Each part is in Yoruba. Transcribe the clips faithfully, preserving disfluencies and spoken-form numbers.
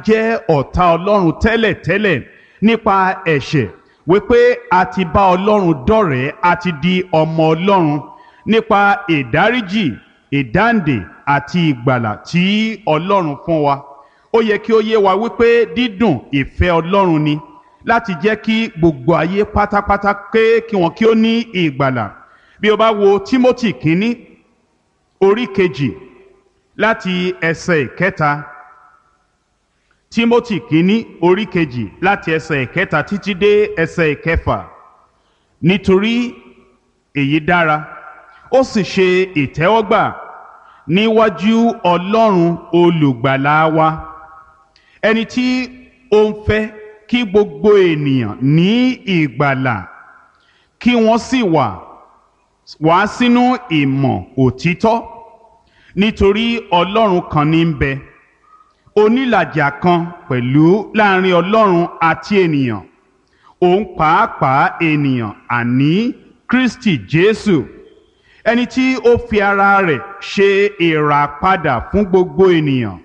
jẹ́ ọ̀tá Ọlọ́run tẹ́lẹ̀tẹ́lẹ̀ nípa ẹ̀ṣẹ̀, wípé a ti bá Ọlọ́run dọ̀rẹ́, a ti di ọmọ Ọlọ́run nípa ìdáríjì, ìdáǹdè àti ìgbàlà tí Ọlọ́run fún wa. Ó yẹ kí ó yé wa wípé dídùn ìfẹ́ Ọlọ́run ni láti jẹ́ kí gbogbo ayé pátápátá ké kí wọn kí ó ní ìgbàlà. Bí o bá wo Tímótì kínní orí kejì láti ẹsẹ̀ ìkẹta, Tímótì kínní orí kejì láti ẹsẹ̀ ìkẹta títí dé ẹsẹ̀ ìkẹfà. Nítorí èyí dára, ó sì ṣe ìtẹ́wọ́gbà níwájú Ọlọ́run olùgbàlà wa, ẹni tí ó ń fẹ́ kí gbogbo ènìyàn ní ìgbàlà kí wọ́n sì wà wá sínú ìmọ̀ òtítọ́. Nítorí Ọlọ́run kan ní ń bẹ, onílàjà kan pẹ̀lú láàrin Ọlọ́run àti ènìyàn, òun pàápàá ènìyàn, àní Kristi Jésù, ẹni tí ó fi ara rẹ̀ ṣe ìràpadà fún gbogbo ènìyàn,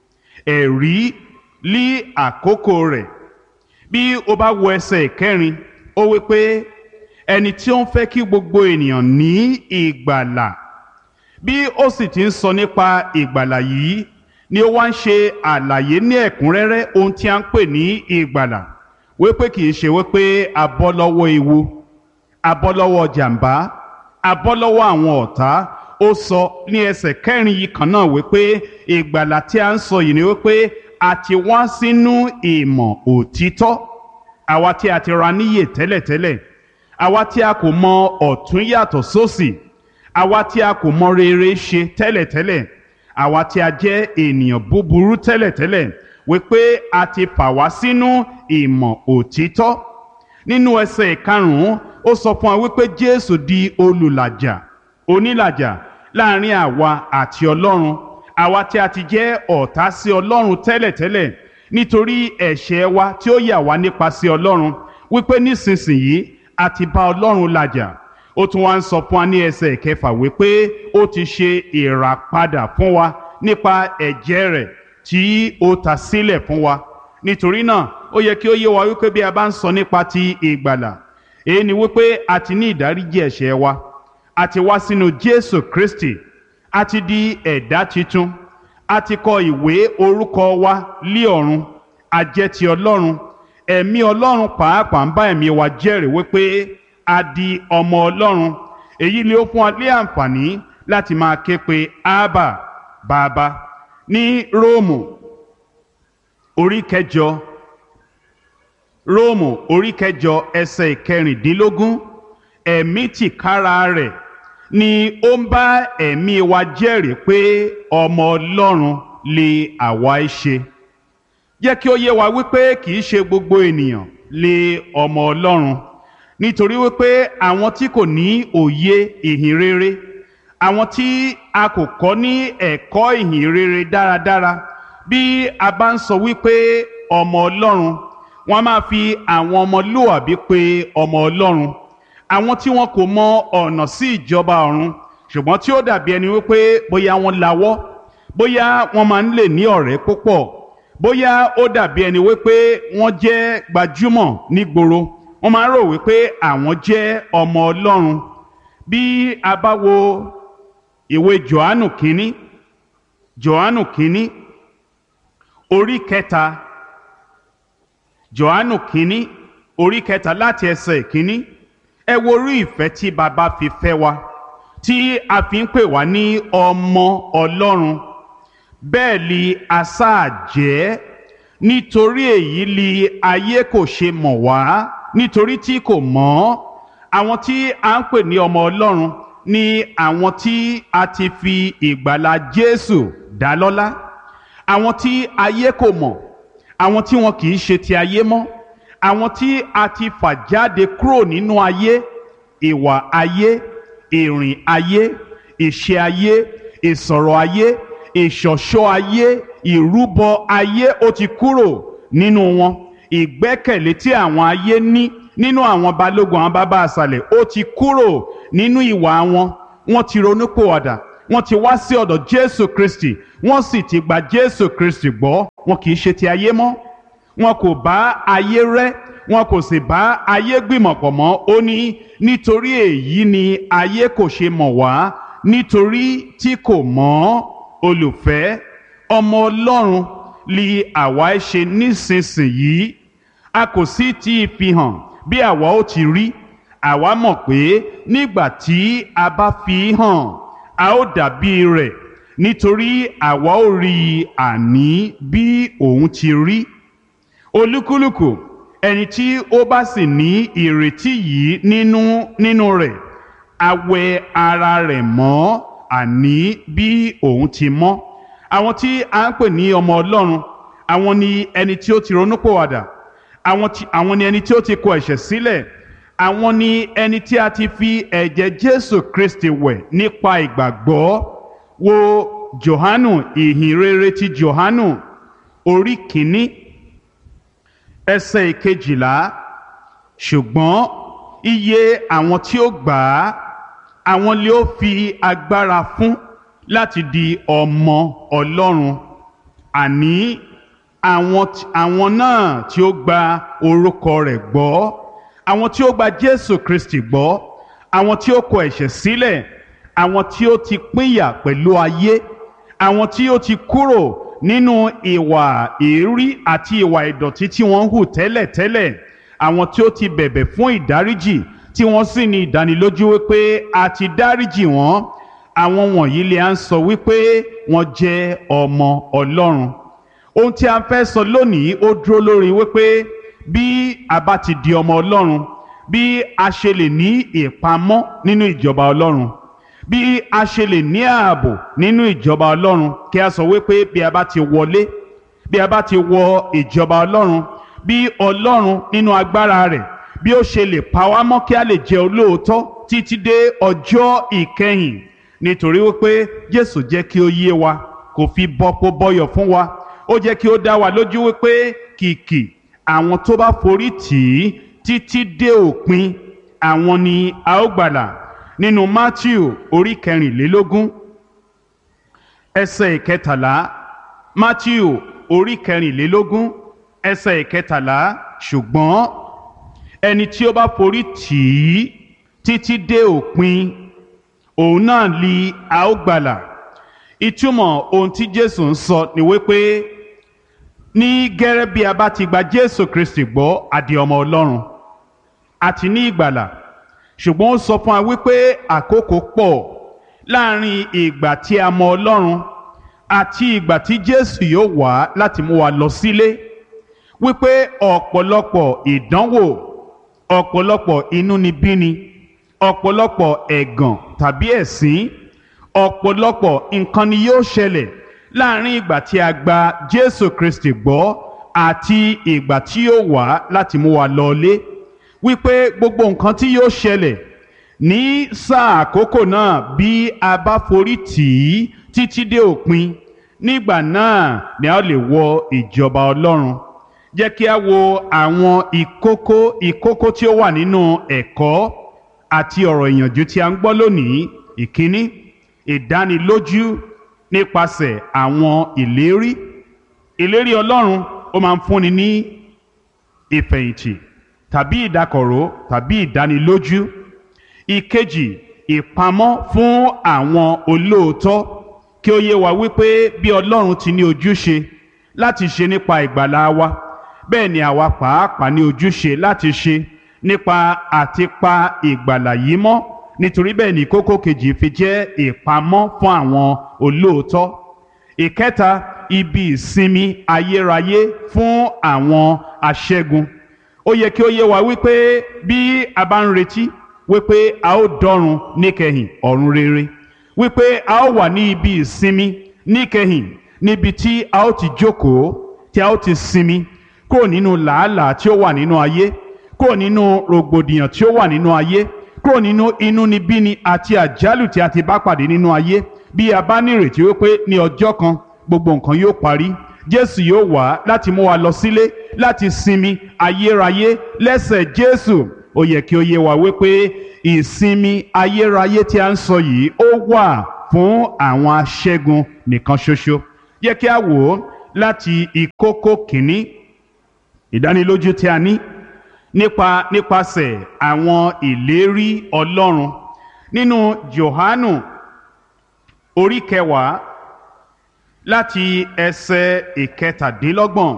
ẹ̀rí lí àkókò rẹ̀. Bí o bá wo ẹsẹ̀ ìkẹrin, ó wí pé ẹni tí ó ń fẹ́ kí gbogbo ènìyàn ní ìgbàlà. Bí ó sì ti ń sọ nípa ìgbàlà yìí, ni ó wá ń ṣe àlàyé ní ẹ̀kúnrẹ́rẹ́ ohun tí a ń pè ní ìgbàlà, wípé kì í ṣe wípé a bọ́ lọ́wọ́ ewu, a bọ́ lọ́wọ́ jàǹbá, a bọ́ lọ́wọ́ àwọn ọ̀tá. Ó sọ ní ẹsẹ̀ kẹrin yìí kan náà wípé ìgbàlà tí a ń sọ yìí ni wípé a ti wá sínú ìmọ̀ òtítọ́. Àwa tí a ti ra níyè tẹ́lẹ̀tẹ́lẹ̀, àwa tí a kò mọ ọ̀tún yàtọ̀ sósì, àwa tí a kò mọ rere ṣe tẹ́lẹ̀tẹ́lẹ̀, àwa tí a jẹ́ ènìyàn búburú tẹ́lẹ̀tẹ́lẹ̀, wípé a ti fà wá sínú ìmọ̀ òtítọ́. Nínú ẹsẹ̀ ìkarùn-ún, ó sọ fún wa wípé Jésù di olùlàjà, onílàjà láàrin àwa àti Ọlọ́run, àwa tí a ti jẹ́ ọ̀tá sí Ọlọ́run tẹ́lẹ̀tẹ́lẹ̀ nítorí ẹ̀ṣẹ̀ wa tí ó yà wá nípa sí Ọlọ́run, wípé nísinsìnyí a ti bá Ọlọ́run làjà. Ó tún wá ń sọ fún wa ní ẹsẹ̀ ìkẹfà wípé ó ti ṣe ìràpadà fún wa nípa ẹ̀jẹ̀ rẹ̀ tí ó ta sílẹ̀ fún wa. Nítorí náà ó yẹ kí ó yé wa wípé bí a bá ń sọ nípa ti ìgbàlà, èyí ni wípé a ti ní ìdáríjì ẹ̀ṣẹ̀ wa, a ti wá sínú Jésù Kristi, a ti di ẹ̀dá titun, a ti kọ ìwé orúkọ wa lí ọ̀run, a jẹ́ ti Ọlọ́run. Ẹ̀mí Ọlọ́run pàápàá ń bá ẹ̀mí wa jẹ́rìí wípé a di ọmọ Ọlọ́run. Èyí ni ó fún wa ní àǹfààní láti máa ké pe Ábà, Bàbá. Ní Róòmù orí kẹjọ, Róòmù orí kẹjọ ẹsẹ̀ ìkẹrìndínlógún, ẹ̀mí tìkára rẹ̀ ni ó ń bá ẹ̀mí wa jẹ́rìí pé ọmọ Ọlọ́run lè àwa í ṣe. Jẹ́ kí ó yé wa wípé kì í ṣe gbogbo ènìyàn lè ọmọ Ọlọ́run, nítorí wípé àwọn tí kò ní òye ìhìn rere, àwọn tí a kò kọ́ ní ẹ̀kọ́ ìhìn rere dáradára, bí a bá ń sọ wípé ọmọ Ọlọ́run, wọ́n máa fi àwọn ọmọlúwàbí pè ọmọ Ọlọ́run, àwọn tí wọn kò mọ ọ̀nà sí ìjọba ọ̀run, ṣùgbọ́n tí ó dàbí ẹni wípé bóyá wọ́n lawọ́, bóyá wọ́n máa ń lè ní ọ̀rẹ́ púpọ̀, bóyá ó dàbí ẹni wípé wọ́n jẹ́ gbajúmọ̀ nígboro, wọ́n máa ń rò wípé àwọn jẹ́ ọmọ Ọlọ́run. Bí a bá wo ìwé Jòhánù kínní, Jòhánù kínní orí kẹta, Jòhánù kínní orí kẹta láti ẹsẹ̀ kínní, ẹ wo orí ìfẹ́ tí bàbá fi fẹ́ wa, tí a fi ń pè wá ní ọmọ Ọlọ́run. Bẹ́ẹ̀ li a sáà jẹ́, nítorí èyí li ayé kò ṣe mọ̀ wá, nítorí tí kò mọ̀. Àwọn tí a ń pè ní ọmọ Ọlọ́run ni àwọn tí a ti fi ìgbàlà Jésù dá lọ́lá, àwọn tí ayé kò mọ̀, àwọn tí wọn kì í ṣe ti ayé mọ́, àwọn tí a ti fà jáde kúrò nínú ayé, ìwà ayé, ìrìn ayé, ìṣe ayé, ìsọ̀rọ̀ ayé, ìṣọ̀ṣọ́ ayé, ìrúbọ ayé ó ti kúrò nínú wọn. Ìgbẹ́kẹ̀lé tí àwọn ayé ní nínú àwọn balógun, àwọn bàbá àṣàlẹ̀, ó ti kúrò nínú ìwà wọn. Wọ́n ti ronúpìwàdà, wọ́n ti wá sí ọ̀dọ̀ Jésù Kristi wọ́n sì ti gba Jésù Kristi gbọ́, wọn kì í ṣe ti ayé mọ́, wọn kò bá ayé rẹ́, wọn kò sì bá ayé gbìmọ̀pọ̀ mọ́. Ó ní nítorí èyí ni ayé kò ṣe mọ̀ wá, nítorí tí kò mọ̀ olùfẹ́ ọmọ Ọlọ́run li àwa ṣe nísinsìnyí, a kò sì tí ì fi hàn bí àwa ó ti rí. Àwa mọ̀ pé nígbà tí a bá fi hàn a ó dàbí rẹ̀, nítorí àwa ó rí i àní bí òun ti rí. Olúkúlùkù ẹni tí ó bá sì ní ìrètí yìí nínú nínú rẹ̀ a wẹ ara rẹ̀ mọ́ àní bí òun ti mọ́. Àwọn tí a ń pè ní ọmọ Ọlọ́run, àwọn ni ẹni tí ó ti ronúpìwàdà, àwọn tí àwọn ni ẹni tí ó ti kọ ẹ̀ṣẹ̀ sílẹ̀, àwọn ni ẹni tí a ti fi ẹ̀jẹ̀ Jésù Kristi wẹ̀ nípa ìgbàgbọ́. Wo Jòhánù, ìhìnrere ti Jòhánù orí kìíní ẹsẹ̀ ìkejìlá. Ṣùgbọ́n iye àwọn tí ó gbà á, àwọn lé ó fi agbára fún láti di ọmọ Ọlọ́run, àní àwọn àwọn náà tí ó gba orúkọ rẹ̀ gbọ́. Àwọn tí ó gba Jésù Kristi gbọ́, àwọn tí ó kọ ẹ̀ṣẹ̀ sílẹ̀, àwọn tí ó ti pínyà pẹ̀lú ayé, àwọn tí ó ti kúrò nínú ìwà èérí àti ìwà ìdọ̀tí tí wọ́n ń hù tẹ́lẹ̀tẹ́lẹ̀, àwọn tí ó ti bẹ̀bẹ̀ fún ìdáríjì tí wọ́n sì ní ìdánilójú wípé a ti dáríjì wọ́n. Àwọn wọ̀nyí lè à ń sọ wípé wọ́n jẹ́ ọmọ Ọlọ́run. Ohun tí a fẹ́ sọ lónìí ó dúró lórí wípé bí a bá ti di ọmọ Ọlọ́run, bí a ṣe lè ní ìpamọ́ nínú ìjọba Ọlọ́run, bí a ṣe lè ní ààbò nínú ìjọba Ọlọ́run. Kí a sọ wípé bí a bá ti wọlé, bí a bá ti wọ ìjọba Ọlọ́run, bí Ọlọ́run nínú agbára rẹ̀ bí ó ṣe lè pa wá mọ́ kí a lè jẹ́ olóòótọ́ títí dé ọjọ́ ìkẹyìn. Nítorí wípé Jésù jẹ́ kí ó yé wa, kò fi bọ́pọ̀ bọ́yọ̀ fún wa. Ó jẹ́ kí ó dá wa lójú wípé kìkì àwọn tó bá forí tì í títí dé òpin, àwọn ni a ó gbàlà. Nínú Mátíù orí kẹrìnlélógún ẹsẹ̀ ìkẹtàlá, Mátíù orí kẹrìnlélógún ẹsẹ̀ ìkẹtàlá. Ṣùgbọ́n ẹni tí ó bá forí tì í títí dé òpin, òun náà li a ó gbàlà. Ìtumọ̀ ohun tí Jésù ń sọ ni wípé ní gẹ́rẹ́ bí a bá ti gba Jésù Kristi gbọ́, a di ọmọ Ọlọ́run, àti ní ìgbàlà. Ṣùgbọ́n ó sọ fún wa wípé àkókò pọ̀ láàrin ìgbà tí a mọ Ọlọ́run àti ìgbà tí Jésù yóò wá láti mú wa lọ sílé, wípé ọ̀pọ̀lọpọ̀ ìdánwò, ọ̀pọ̀lọpọ̀ inúnibíni, ọ̀pọ̀lọpọ̀ ẹ̀gàn tàbí ẹ̀sín, ọ̀pọ̀lọpọ̀ nǹkan ni yóò ṣẹlẹ̀ láàrin ìgbà tí a gba Jésù Kristi gbọ́ àti ìgbà tí yóò wá láti mú wa lọlé. Wípé gbogbo nǹkan tí yóò ṣẹlẹ̀ ní sáà àkókò náà, bí a bá forí tì í títí dé òpin, nígbà náà ni a lè wọ ìjọba Ọlọ́run. Jẹ́ kí a wo àwọn ìkókó ìkókó tí ó wà nínú ẹ̀kọ́ àti ọ̀rọ̀ ìyànjú tí a ń gbọ́ lónìí. Ìkíní, ìdánilójú nípasẹ̀ àwọn ìlérí. Ìlérí Ọlọ́run ó máa ń fúnni ní ìfẹ̀yìntì tàbí ìdákọ̀ró tàbí ìdánilójú. Ìkejì, ìpamọ́ fún àwọn olóòótọ́, kí ó yé wa wípé bí Ọlọ́run ti ní ojúṣe láti ṣe nípa ìgbàlà wa, bẹ́ẹ̀ ni àwa pàápàá ní ojúṣe láti ṣe nípa àti pa ìgbàlà yìí mọ́. Nítorí bẹ́ẹ̀ ni kókó kejì fi jẹ́ ìpamọ́ fún àwọn olóòótọ́. Ìkẹta, ibi ìsinmi ayérayé fún àwọn aṣẹ́gun. Ó yẹ kí ó yé wa wípé bí a bá ń retí wípé a ó dọ́run níkẹyìn ọ̀run rere, wípé a ó wà ní ibi ìsinmi níkẹyìn, níbi tí a ó ti jókòó, tí a ó ti sinmi kúrò nínú làálàá tí ó wà nínú ayé, kúrò nínú rògbòdìyàn tí ó wà nínú ayé, kúrò nínú inúnibíni àti àjálù tí a ti bá pàdé nínú ayé. Bí a bá ní ìrètí wípé ní ọjọ́ kan gbogbo nǹkan yóò parí, Jésù yóò wá láti mú wa lọ sílé láti sinmi ayérayé lẹ́sẹ̀ Jésù. Ó yẹ kí ó yé wa wípé ìsinmi ayérayé tí a ń sọ yìí ó wà fún àwọn aṣẹ́gun nìkan ṣoṣo. Yẹ kí a wò ó láti ìkókó kìíní ìdánilójú tí a ní nípa nípasẹ̀ àwọn ìlérí Ọlọ́run nínú Jòhánù orí kẹwàá láti ẹsẹ̀ ìkẹtàdínlọ́gbọ̀n.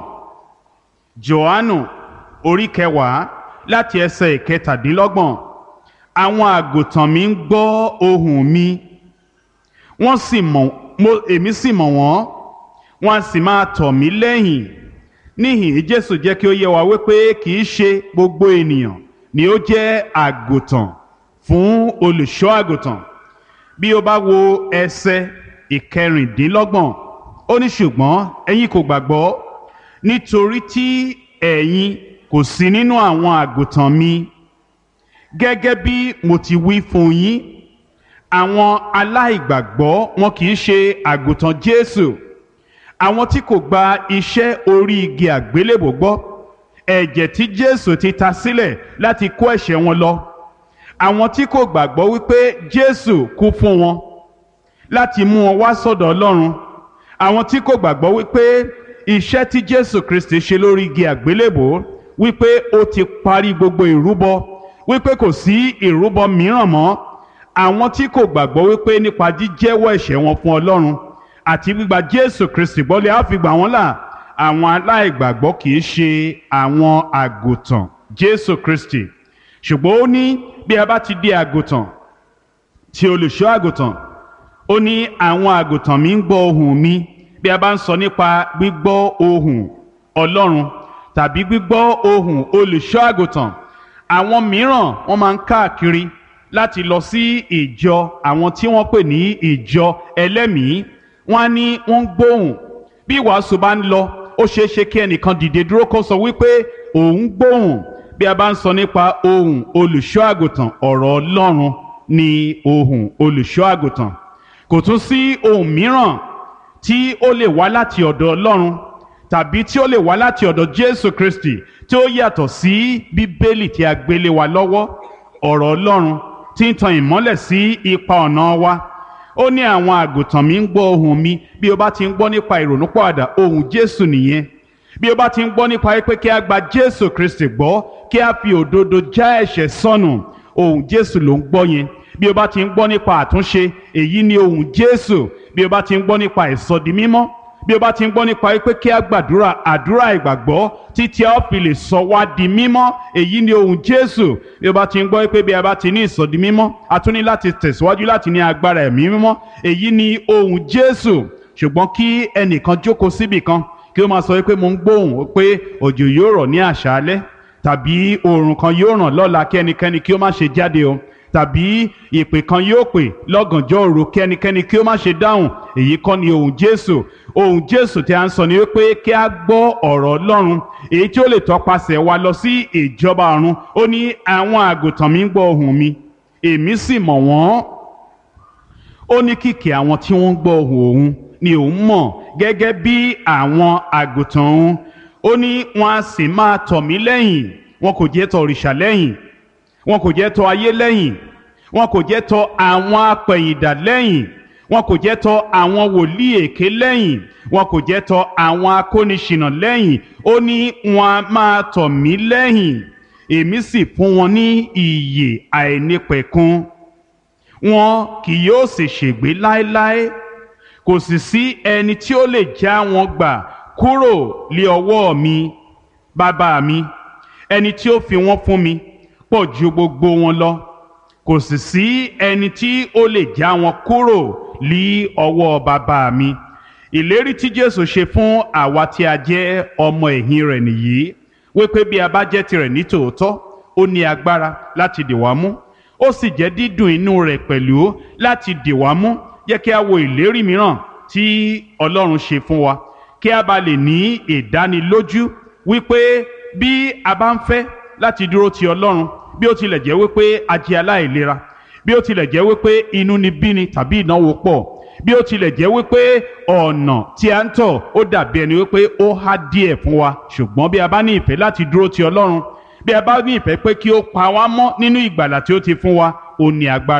Jòhánù orí kẹwàá láti ẹsẹ̀ ìkẹtàdínlọ́gbọ̀n. Àwọn àgùntàn mi ń gbọ́ ohùn mi, wọ́n sì mọ̀ mo èmi sì mọ̀ wọ́n, wọ́n á sì máa tọ̀ mí lẹ́yìn. Níhìn Jésù jẹ́ kí ó yé wa wípé kì í ṣe gbogbo ènìyàn ni ó jẹ́ àgùntàn fún olùṣọ́ àgùntàn. Bí o bá wo ẹsẹ̀ ìkẹrìndínlọ́gbọ̀n, ó ní ṣùgbọ́n ẹ̀yin kò gbàgbọ́ nítorí tí ẹ̀yin kò sí nínú àwọn àgùntàn mi. Gẹ́gẹ́ bí mo ti wí fún yín, àwọn aláìgbàgbọ́ wọn kì í ṣe àgùntàn Jésù. Àwọn tí kò gba iṣẹ́ orí igi àgbélébò gbọ́, ẹ̀jẹ̀ tí Jésù ti ta sílẹ̀ láti kó ẹ̀ṣẹ̀ wọn lọ. Àwọn tí kò gbàgbọ́ wípé Jésù kú fún wọn láti mú wọn wá sọ́dọ̀ Ọlọ́run. Àwọn tí kò gbàgbọ́ wípé iṣẹ́ tí Jésù Kristi ṣe lórí igi àgbélébò wípé ó ti parí gbogbo ìrúbọ, wípé kò sí ìrúbọ mìíràn mọ́. Àwọn tí kò gbàgbọ́ wípé nípa jíjẹ́wọ́ ẹ̀ṣẹ̀ wọn fún Ọlọ́run àti gbígba Jésù Kristi gbọ́ lé á fi gbà wọ́n là. Àwọn aláìgbàgbọ́ kì í ṣe àwọn àgùntàn Jésù Kristi. Ṣùgbọ́n ó ní bí a bá ti di àgùntàn ti olùṣọ́ àgùntàn, ó ní àwọn àgùntàn mi ń gbọ́ ohùn mi. Bí a bá ń sọ nípa gbígbọ́ ohùn Ọlọ́run tàbí gbígbọ́ ohùn olùṣọ́ àgùntàn, àwọn mìíràn wọ́n máa ń káàkiri láti lọ sí ìjọ àwọn tí wọ́n pè ní ìjọ ẹlẹ́mìí. Wọ́n á ní wọ́n ń gbóhùn. Bí ìwàásù bá ń lọ, ó ṣeé ṣe kí ẹnìkan dìde dúró kó sọ wípé òun gbóhùn. Bí a bá ń sọ nípa ohùn olùṣọ́ àgùntàn, ọ̀rọ̀ Ọlọ́run ni ohùn olùṣọ́ àgùntàn. Kò tún sí ohùn mìíràn tí ó lè wá láti ọ̀dọ̀ Ọlọ́run tàbí tí ó lè wá láti ọ̀dọ̀ Jésù Kristi tí ó yàtọ̀ sí Bíbélì tí a gbélé wa lọ́wọ́, ọ̀rọ̀ Ọlọ́run tí ń tan ìmọ́lẹ̀ sí ipa ọ̀nà wa. Ó ní àwọn àgùntàn mi ń gbọ́ ohùn mi. Bí o bá ti ń gbọ́ nípa ìrònúpìwàdà, ohùn Jésù nìyẹn. Bí o bá ti ń gbọ́ nípa pé kí a gba Jésù Kristi gbọ́, kí a fi òdodo já ẹ̀ṣẹ̀ sọnù, ohùn Jésù ló ń gbọ́ yẹn. Bí o bá ti ń gbọ́ nípa àtúnṣe, èyí ni ohùn Jésù. Bí o bá ti ń gbọ́ nípa ìsọdimímọ́, bí o bá ti ń gbọ́ nípa pé kí a gbàdúrà àdúrà ìgbàgbọ́ títí a ó fi lè sọ wá di mímọ́, èyí ni ohùn Jésù. Bí o bá ti ń gbọ́ pé bí a bá ti ní ìsọdimímọ́, a tún ní láti tẹ̀síwájú láti ní agbára ẹ̀mí mímọ́, èyí ni ohùn Jésù. Ṣùgbọ́n kí ẹnìkan jókòó síbì kan kí ó máa sọ pé mo ń gbóhùn pé òjò yóò rọ̀ ní àṣálẹ́ tàbí oòrùn kan yóò ràn lọ́la kí ẹnikẹ́ni kí ó má ṣe jáde o, tàbí ìpè kan yóò pè lọ́gànjọ́ òru kí ẹnikẹ́ni kí ó má ṣe dáhùn, èyí kọ́ ni ohùn Jésù. Ohùn Jésù tí a ń sọ ni wípé kí a gbọ́ ọ̀rọ̀ Ọlọ́run èyí tí ó lè tọpasẹ̀ wa lọ sí ìjọba ọ̀run. Ó ní àwọn àgùntàn mi ń gbọ́ ohùn mi, èmi sì mọ̀ wọ́n. Ó ní kìkì àwọn tí wọ́n ń gbọ́ ohùn òun ni òun mọ̀ gẹ́gẹ́ bí àwọn àgùntàn òun. Ó ní wọn a sì máa tọ̀ mí lẹ́yìn. Wọn kò jẹ́ tọ̀ òrìṣà lẹ́yìn, wọn kò jẹ́ tọ̀ ayé lẹ́yìn, wọn kò jẹ́ tọ̀ àwọn apẹ̀yìndà lẹ́yìn, wọn kò jẹ́ tọ̀ àwọn wòlíì èké lẹ́yìn, wọn kò jẹ́ tọ̀ àwọn akóniṣìnà lẹ́yìn. Ó ní wọn a máa tọ̀ mí lẹ́yìn, èmi sì fún wọn ní ìyè àìnípẹ̀kun. Wọn kì yóò sì ṣègbé láéláé, kò sì sí ẹni tí ó lè já wọn gbà kúrò lé ọwọ́ mi. Bàbá mi, ẹni tí ó fi wọ́n fún mi, pọ̀ ju gbogbo wọn lọ, kò sì sí ẹni tí ó lè já wọn kúrò lí ọwọ́ bàbá mi. Ìlérí tí Jésù ṣe fún àwa tí a jẹ́ ọmọ ẹ̀yìn rẹ̀ nìyí, wípé bí a bá jẹ́ tirẹ̀ ní tòótọ́, ó ní agbára láti dì wá mú, ó sì jẹ́ dídùn inú rẹ̀ pẹ̀lú láti dì wá mú. Jẹ́ kí a wo ìlérí mìíràn tí Ọlọ́run ṣe fún wa, kí a bá lè ní ìdánilójú wípé bí a bá ń fẹ́ láti dúró ti Ọlọ́run, bí ó tilẹ̀ jẹ́ wípé a jẹ́ aláìlera, bí ó tilẹ̀ jẹ́ wípé inúnibíni tàbí ìnáwó pọ̀, bí ó tilẹ̀ jẹ́ wípé ọ̀nà tí a ń tọ̀ ó dàbí ẹni wípé ó há díẹ̀ fún wa, ṣùgbọ́n bí a bá ní ìfẹ́ láti dúró ti Ọlọ́run, bí a bá ní ìfẹ́ pé kí ó pa wá mọ́ nínú ìgbàlà tí ó ti fún wa, ó ní agbára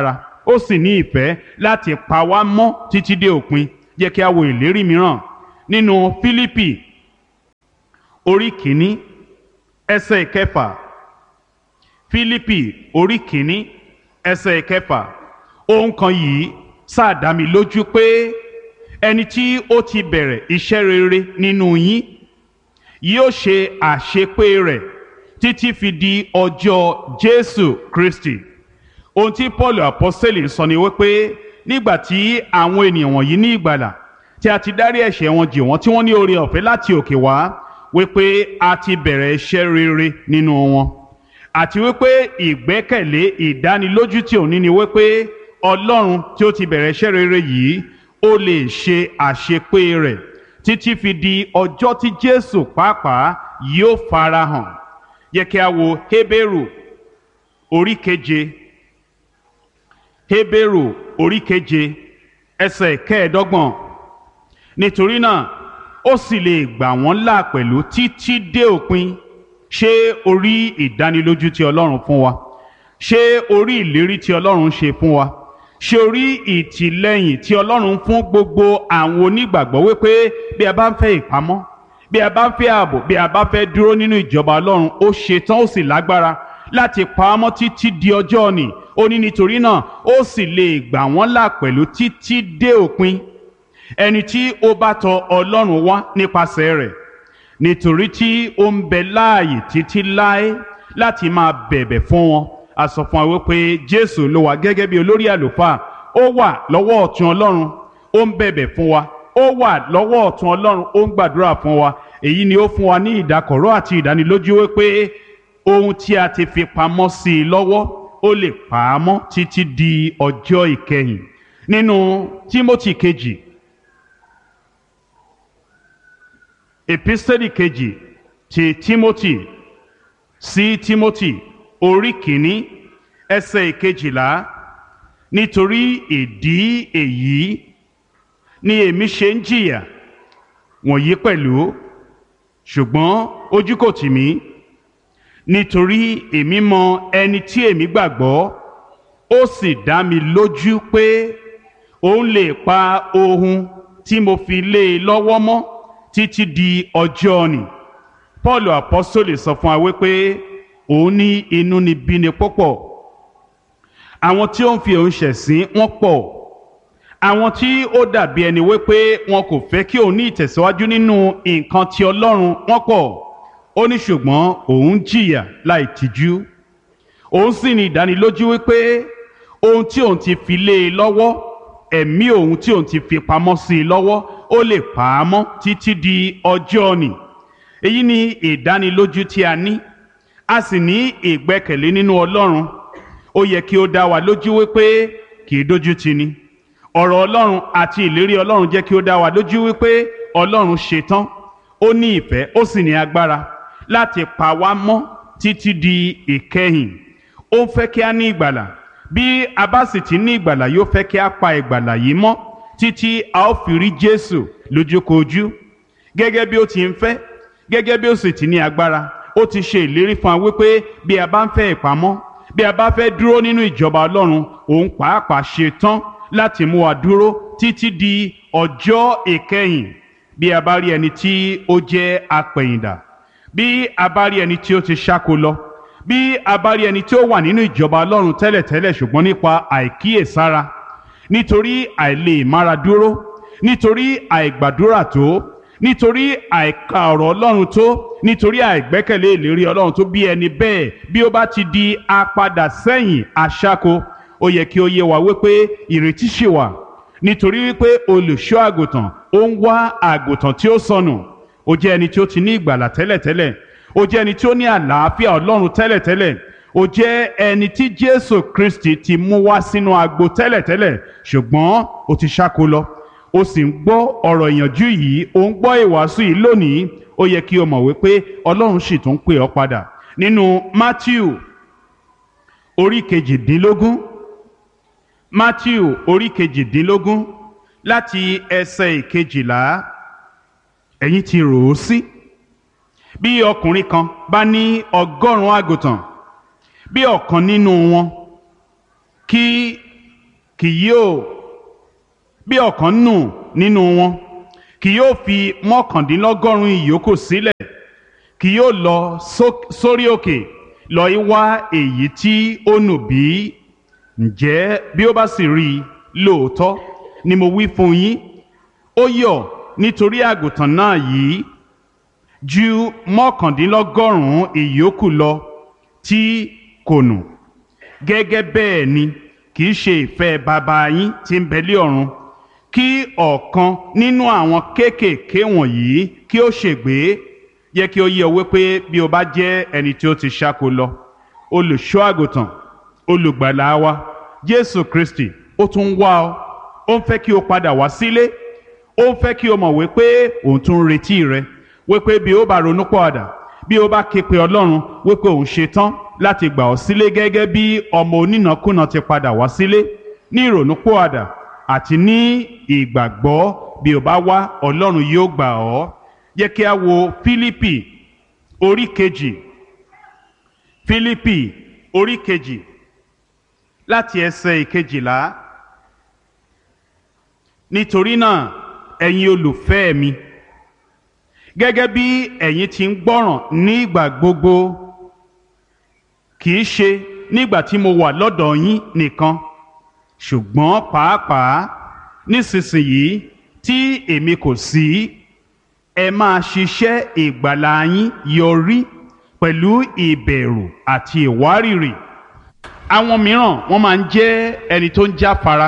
ó sì ní ìfẹ́ láti pa wá mọ́ títí dé òpin. Jẹ́ kí a wo ìlérí mìíràn nínú Fílípì orí kìíní ẹsẹ̀ ìkẹfà. Fílípì orí kìíní ẹsẹ̀ ìkẹfà. Ohun kan yìí sáà dá mi lójú pé ẹni tí ó ti bẹ̀rẹ̀ iṣẹ́ rere nínú yín yóò ṣe àṣepé rẹ̀ títí fi di ọjọ́ Jésù Kristi. Ohun tí Paul apọ́sítélì sọ ni wípé nígbà tí àwọn ènìyàn wọ̀nyí ní ìgbàlà, tí a ti dárí ẹ̀ṣẹ̀ wọn jì wọ́n, tí wọ́n ní oore ọ̀fẹ́ láti òkè wá, wípé a ti bẹ̀rẹ̀ iṣẹ́ rere nínú wọn, àti wípé ìgbẹ́kẹ̀lé ìdánilójú tí òní ni wípé Ọlọ́run tí ó ti bẹ̀rẹ̀ iṣẹ́ rere yìí ó lè ṣe àṣepé rẹ̀ títí fi di ọjọ́ tí Jésù pàápàá yóò farahàn. Yẹ kí a wo Hébérù orí keje. Hébérù orí keje ẹsẹ̀ kẹẹ̀ẹ́dọ́gbọ̀n. Nítorí náà ó sì lè gbà wọ́n là pẹ̀lú títí dé òpin. Ṣé o rí ìdánilójú tí Ọlọ́run fún wa? Ṣé o rí ìlérí tí Ọlọ́run ṣe fún wa? Ṣé o rí ìtìlẹ́yìn tí Ọlọ́run fún gbogbo àwọn onígbàgbọ́ wípé bí a bá ń fẹ́ ìpamọ́, bí a bá ń fẹ́ ààbò, bí a bá fẹ́ dúró nínú ìjọba Ọlọ́run, ó ṣetán ó sì lágbára láti pa á mọ́ títí di ọjọ́ òní. Ó ní nítorí náà ó sì lè gbà wọ́n là pẹ̀lú títí dé òpin. Ẹni tí ó bá tọ Ọlọ́run wá nípasẹ̀ rẹ̀, nítorí tí ó ń bẹ láàyè títí láé láti máa bẹ̀bẹ̀ fún wọn. A sọ fún wa wípé Jésù ló wà gẹ́gẹ́ bí olórí àlùfáà, ó wà lọ́wọ́ ọ̀tún Ọlọ́run, ó ń bẹ̀bẹ̀ fún wa, ó wà lọ́wọ́ ọ̀tún Ọlọ́run, ó ń gbàdúrà fún wa. Èyí ni ó fún wa ní ìdákọ̀ró àti ìdánilójú wípé ohun tí a ti fi pamọ́ sí i lọ́wọ́ ó lè pa á mọ́ títí di ọjọ́ ìkẹyìn. Nínú Tímótì kejì, epistẹ́lì kejì ti Tímótì sí Tímótì orí kìíní ẹsẹ̀ ìkejìlá. Nítorí ìdí èyí ni èmi ṣe ń jìyà wọ̀nyí pẹ̀lú, ṣùgbọ́n ojú kò tì mí, nítorí èmi mọ ẹni tí èmi gbàgbọ́, ó sì dá mi lójú pé òun lè pa ohun tí mo fi lé e lọ́wọ́ mọ́ títí di ọjọ́ òní. Paul apọ́sítélì sọ fún wa wípé òun ní inúnibíni púpọ̀. Àwọn tí ó ń fi òun ṣẹ̀sín wọ́n pọ̀. Àwọn tí ó dàbí ẹni wípé wọn kò fẹ́ kí òun ní ìtẹ̀síwájú nínú nǹkan ti Ọlọ́run wọ́n pọ̀. Ó ní ṣùgbọ́n òun jìyà láì tìjú. Òun sì ní ìdánilójú wípé ohun tí òun ti fi lé e lọ́wọ́, ẹ̀mí òun tí òun ti fi pamọ́ sí i lọ́wọ́, ó lè pa á mọ́ títí di ọjọ́ òní. Èyí ni ìdánilójú tí a ní. A sì ní ìgbẹ́kẹ̀lé nínú Ọlọ́run. Ó yẹ kí ó dá wa lójú wípé kì í dójú tì ni. Ọ̀rọ̀ Ọlọ́run àti ìlérí Ọlọ́run jẹ́ kí ó dá wa lójú wípé Ọlọ́run ṣetán, ó ní ìfẹ́, ó sì ní agbára láti pa wá mọ́ títí di ìkẹyìn. Ó ń fẹ́ kí a ní ìgbàlà. Bí a bá sì ti ní ìgbàlà, yóò fẹ́ kí a pa ìgbàlà yìí mọ́ títí a ó fi rí Jésù lójúkojú. Gẹ́gẹ́ bí ó ti ń fẹ́, gẹ́gẹ́ bí ó sì ti ní agbára, ó ti ṣe ìlérí fún wa wípé bí a bá ń fẹ́ ìpamọ́, bí a bá fẹ́ dúró nínú ìjọba Ọlọ́run, òun pàápàá ṣetán láti mú wa dúró títí di ọjọ́ ìkẹyìn. Bí a bá rí ẹni tí ó jẹ́ apẹ̀yìndà, bí a bá rí ẹni tí ó ti ṣáko lọ, bí a bá rí ẹni tí ó wà nínú ìjọba Ọlọ́run tẹ́lẹ̀tẹ́lẹ̀ ṣùgbọ́n nípa àìkíyèsára, nítorí àìlèmára dúró, nítorí àìgbàdúrà tó, nítorí àìka ọ̀rọ̀ Ọlọ́run tó, nítorí àìgbẹ́kẹ̀lé ìlérí Ọlọ́run tó, bí ẹni bẹ́ẹ̀ bí ó bá ti di apadà sẹ́yìn aṣáko, ó yẹ kí ó yé wa wípé ìrètí ṣì wà, nítorí wípé olùṣọ́ àgùntàn ó ń wá àgùntàn tí ó sọnù. Ó jẹ́ ẹni tí ó ti ní ìgbàlà tẹ́lẹ̀tẹ́lẹ̀, ó jẹ́ ẹni tí ó ní àlàáfíà Ọlọ́run tẹ́lẹ̀tẹ́lẹ̀, ó jẹ́ ẹni tí Jésù Kristi ti mú wá sínú agbo tẹ́lẹ̀tẹ́lẹ̀, ṣùgbọ́n ó ti ṣáko lọ. Ó sì ń gbọ́ ọ̀rọ̀ ìyànjú yìí, ó ń gbọ́ ìwàásù yìí lónìí. Ó yẹ kí o mọ̀ wípé Ọlọ́run sì tún pè ọ́ padà. Nínú Mátíù orí kejìdínlógún, Mátíù orí kejìdínlógún láti ẹsẹ̀ ìkejìlá, ẹ̀yin ti rò ó sí. Bí ọkùnrin kan bá ní ọgọ́rùn-ún àgùntàn, bí ọ̀kan nínú wọn kí kì yóò bí ọ̀kan nù nínú wọn kì yóò fi mọ́kàndínlọ́gọ́rùn-ún ìyókù sílẹ̀ kì yóò lọ sórí òkè lọ í wá èyí tí ó nù bí? Ǹjẹ́ bí ó bá sì rí i lóòótọ́ ni mo wí fún yín, ó yọ̀ nítorí àgùntàn náà yìí ju mọ́kàndínlọ́gọ́rùn-ún ìyókù lọ tí kò nù. Gẹ́gẹ́ bẹ́ẹ̀ ni kì í ṣe ìfẹ́ bàbá yín tí ń bẹ lé ọ̀run kí ọ̀kan nínú àwọn kéékèèké wọ̀nyí kí ó ṣègbé. Yẹ kí ó yé ọ wípé bí o bá jẹ́ ẹni tí ó ti ṣáko lọ, olùṣọ́ àgùntàn olùgbàlà wa Jésù Kristi ó tún wá ọ, ó ń fẹ́ kí o padà wá sílé, ó ń fẹ́ kí o mọ̀ wípé òun tún ń retí rẹ, wípé bí o bá ronúpìwàdà, bí o bá ké pe Ọlọ́run, wípé òun ṣe tán láti gbà ọ́ sílé gẹ́gẹ́ bí ọmọ onínàkúnà ti padà wá sílé ní ìrònúpìwàdà àti ní ìgbàgbọ́. Bí o bá wá, Ọlọ́run yóò gbà ọ́. Yẹ kí a wo Fílípì orí kejì, Fílípì orí kejì láti ẹsẹ̀ ìkejìlá. Nítorí náà, ẹ̀yin olùfẹ́ mi, gẹ́gẹ́ bí ẹ̀yin ti ń gbọ́ràn ní ìgbà gbogbo, kì í ṣe nígbà tí mo wà lọ́dọ̀ yín nìkan, ṣùgbọ́n pàápàá nísinsìnyí tí èmi kò sí, ẹ máa ṣiṣẹ́ ìgbàlà yín yọrí pẹ̀lú ìbẹ̀rù àti ìwárìrì. Àwọn mìíràn wọ́n máa ń jẹ́ ẹni tó ń jáfara.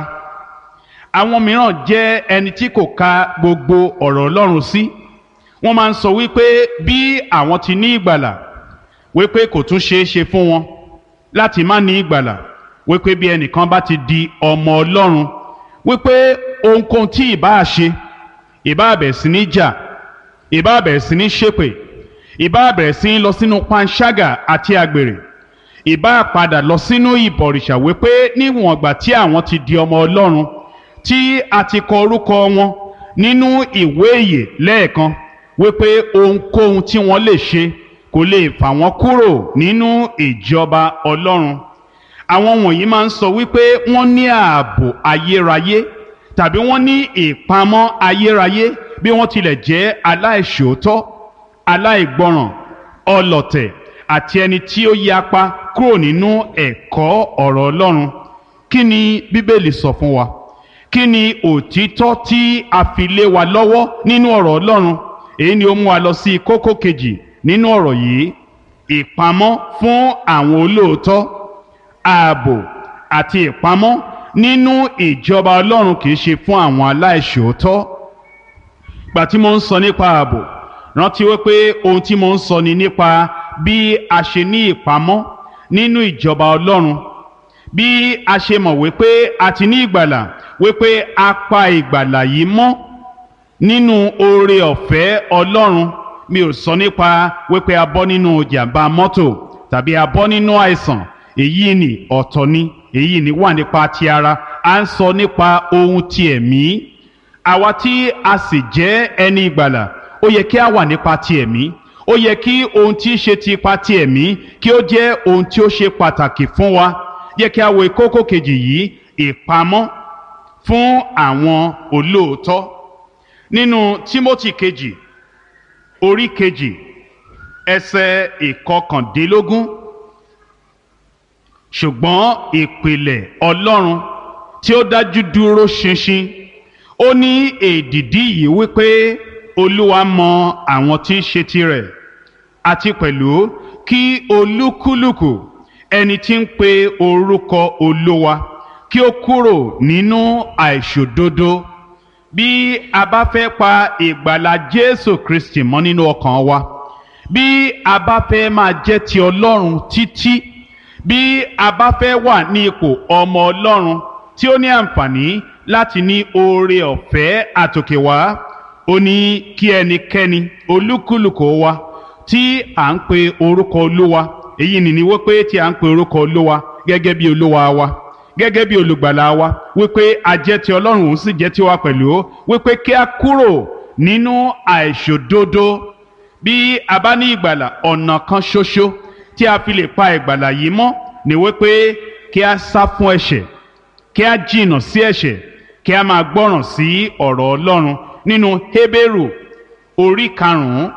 Àwọn mìíràn jẹ́ ẹni tí kò ka gbogbo ọ̀rọ̀ Ọlọ́run sí. Wọ́n máa ń sọ wípé bí àwọn ti ní ìgbàlà, wípé kò tún ṣeé ṣe fún wọn láti má ní ìgbàlà, wípé bí ẹnìkan bá ti di ọmọ Ọlọ́run, wípé ohunkóhun tí ìbáà ṣe, ìbáà bẹ̀rẹ̀ sí ní jà, ìbáà bẹ̀rẹ̀ sí ní ṣépè, ìbáà bẹ̀rẹ̀ sí ní lọ sínú panṣágà àti àgbèrè, ìbáà padà lọ sínú ìbọ̀rìṣà, wípé níwọ̀n ìgbà tí àwọn ti di ọmọ Ọlọ́run, tí a ti kọ orúkọ wọn nínú ìwé ìyè lẹ́ẹ̀kan, wípé ohunkóhun tí wọ́n lè ṣe kò lè fà wọ́n kúrò nínú ìjọba Ọlọ́run. Àwọn wọ̀nyí máa ń sọ wípé wọ́n ní ààbò ayérayé tàbí wọ́n ní ìpamọ́ ayérayé bí wọ́n tilẹ̀ jẹ́ aláìṣòótọ́, aláìgbọràn, ọlọ̀tẹ̀ àti ẹni tí ó yapa kúrò nínú ẹ̀kọ́ ọ̀rọ̀ Ọlọ́run. Kí ni Bíbélì sọ fún wa? Kí ni òtítọ́ tí a fi lé wa lọ́wọ́ nínú ọ̀rọ̀ Ọlọ́run? Èyí ni ó mú wa lọ sí kókó kejì nínú ọ̀rọ̀ yìí: ìpamọ́ fún àwọn olóòótọ́. Ààbò àti ìpamọ́ nínú ìjọba Ọlọ́run kì í ṣe fún àwọn aláìṣòótọ́. Gbà tí mo ń sọ nípa ààbò, rántí wípé ohun tí mo ń sọ ni nípa bí a ṣe ní ìpamọ́ nínú ìjọba Ọlọ́run, bí a ṣe mọ̀ wípé a ti ní ìgbàlà, wípé a pa ìgbàlà yìí mọ́ nínú oore ọ̀fẹ́ Ọlọ́run. Mi ò sọ nípa wípé a bọ́ nínú jàmbá mọ́tò tàbí a bọ́ nínú àìsàn. Èyí ni ọ̀tọ̀ ni, èyí ni wà nípa ti ara. À ń sọ nípa ohun ti ẹ̀mí. Àwa tí a sì jẹ́ ẹni ìgbàlà, ó yẹ kí a wà nípa ti ẹ̀mí. Ó yẹ kí ohun tí í ṣe ti ipa ti ẹ̀mí kí ó jẹ́ ohun tí ó ṣe pàtàkì fún wa. Yẹ kí a wo kókó kejì yìí: ìpamọ́ fún àwọn olóòótọ́. Nínú Tímótì kejì orí kejì ẹsẹ̀ ìkọkàndínlógún: ṣùgbọ́n ìpìlẹ̀ Ọlọ́run tí ó dájú dúró ṣinṣin, ó ní èdìdí yìí wípé Olúwa mọ àwọn tí í ṣe tirẹ̀, àti pẹ̀lú kí olúkúlùkù ẹni tí ń pe orúkọ Olúwa kí ó kúrò nínú àìṣòdodo. Bí a bá fẹ́ pa ìgbàlà Jésù Kristi mọ́ nínú ọkàn wa, bí a bá fẹ́ máa jẹ́ ti Ọlọ́run títí, bí a bá fẹ́ wà ní ipò ọmọ Ọlọ́run tí ó ní àǹfààní láti ní oore ọ̀fẹ́ àtòkè wá, ó ní kí ẹnikẹ́ni olúkúlùkù wa tí à ń pe orúkọ Olúwa, èyí ni ni wípé tí à ń pe orúkọ Olúwa gẹ́gẹ́ bí Olúwa wa, gẹ́gẹ́ bí olùgbàlà wa, wípé a jẹ́ ti Ọlọ́run, òun sì jẹ́ tiwa pẹ̀lú, wípé kí a kúrò nínú àìṣòdodo. Bí a bá ní ìgbàlà, ọ̀nà kan ṣoṣo tí a fi lè pa ìgbàlà yìí mọ́ ni wípé kí a sá fún ẹ̀ṣẹ̀, kí a jìnnà sí ẹ̀ṣẹ̀ kí a máa gbọ́ràn sí ọ̀rọ̀ Ọlọ́run nínú Hébérù orí karùn-ún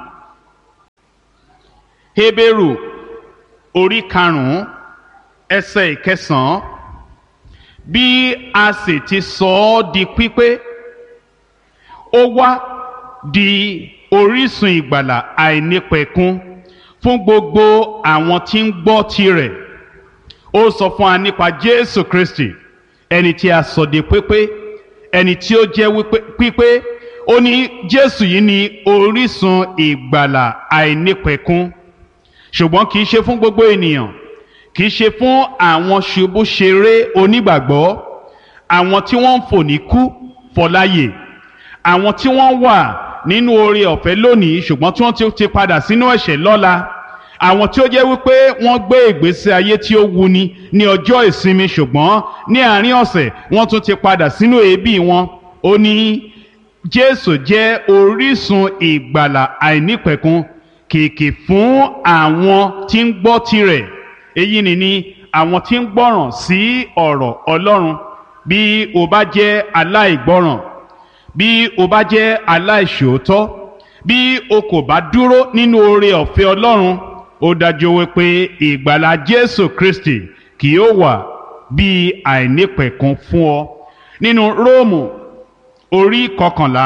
Hébérù orí karùn-ún ẹsẹ̀ ìkẹsàn-án bí a sì ti sọ ọ́ di pípé ó wá di orísun ìgbàlà àìnípẹ̀kun fún gbogbo àwọn tí ń gbọ́ tirẹ̀. Ó sọ fún wa nípa Jésù Kristi ẹni tí a sọ di pípé ẹni tí ó jẹ́ pípé. Ó ní Jésù yìí ni orísun ìgbàlà àìnípẹ̀kun, ṣùgbọ́n kì í ṣe fún gbogbo ènìyàn, kì í ṣe fún àwọn ṣubúṣeré onígbàgbọ́, àwọn tí wọ́n ń fò ní kú fọláyè, àwọn tí wọ́n wà nínú oore ọ̀fẹ́ lónìí ṣùgbọ́n tí wọ́n ti padà sínú ẹ̀ṣẹ̀ lọ́la, àwọn tí ó jẹ́ wípé wọ́n gbé ìgbésí ayé tí ó wuni ní ọjọ́ ìsinmi ṣùgbọ́n ní àárín ọ̀sẹ̀ wọ́n tún ti padà sínú èébì wọn. Ó ní Jésù jẹ́ orísun ìgbàlà àìnípẹ̀kun kìkì fún àwọn tí ń gbọ́ tirẹ̀. Èyí ni ni àwọn tí ń gbọ́ràn sí ọ̀rọ̀ Ọlọ́run. Bí o bá jẹ́ aláìgbọ́ràn, bí o bá jẹ́ aláìṣòótọ́, bí o kò bá dúró nínú oore ọ̀fẹ́ Ọlọ́run, ó dájú wípé ìgbàlà Jésù Kristi kì yóò wà bí àìnípẹ̀kun fún ọ. Nínú Róòmù orí kọkànlá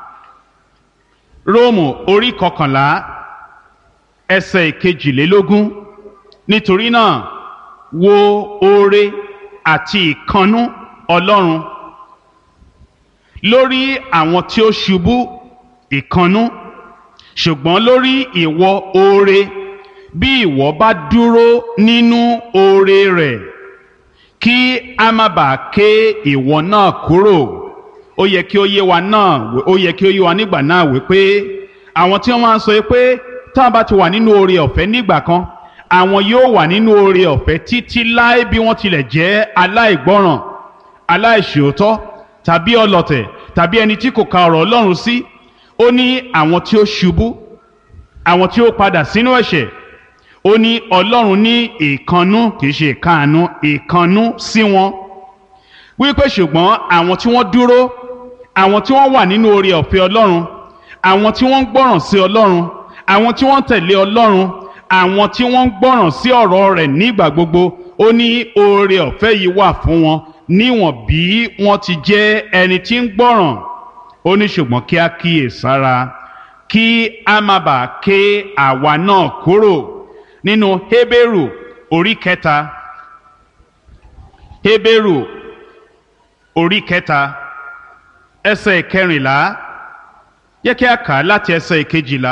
Róòmù orí kọkànlá ẹsẹ̀ ìkejìlélógún, nítorí náà wo oore àti ìkannú Ọlọ́run lórí àwọn tí ó ṣubú ìkannú, ṣùgbọ́n lórí ìwọ oore bí ìwọ bá dúró nínú oore rẹ̀, kí a má bàa ké ìwọ náà kúrò. Ó yẹ kí ó yé wa náà ó yẹ kí ó yé wa nígbà náà wípé àwọn tí wọ́n máa ń sọ pé tá a bá ti wà nínú oore ọ̀fẹ́ nígbà kan, àwọn yóò wà nínú oore ọ̀fẹ́ títí láé bí wọ́n tilẹ̀ jẹ́ aláìgbọ́ràn, aláìṣòótọ́ tàbí ọlọ̀tẹ̀ tàbí ẹni tí kò ka ọ̀rọ̀ Ọlọ́run sí. Ó ní àwọn tí ó ṣubú, àwọn tí ó padà sínú ẹ̀ṣẹ̀, ó ní Ọlọ́run ní ìkannú kìí ṣe ìkáàánú, ìkannú sí wọn. Wípé ṣùgbọ́n àwọn tí wọ́n dúró, àwọn tí wọ́n wà nínú oore ọ̀fẹ́ Ọlọ́run, àwọn tí wọ́n ń gbọ́ràn sí Ọlọ́run, àwọn tí wọ́n ń tẹ̀lé Ọlọ́run, àwọn tí wọ́n ń gbọ́ràn sí ọ̀rọ̀ rẹ̀ nígbà gbogbo, ó ní oore ọ̀fẹ́ yìí wà fún wọn níwọ̀n bí wọ́n ti jẹ́ ẹni tí ń gbọ́ràn. Ó ní ṣùgbọ́n kí a kíyèsára kí a má bàa ké àwa náà kúrò. Nínú Hébérù orí kẹta Hébérù orí kẹta ẹsẹ̀ kẹrìnlá, yẹ kí a kà á láti ẹsẹ̀ kejìlá.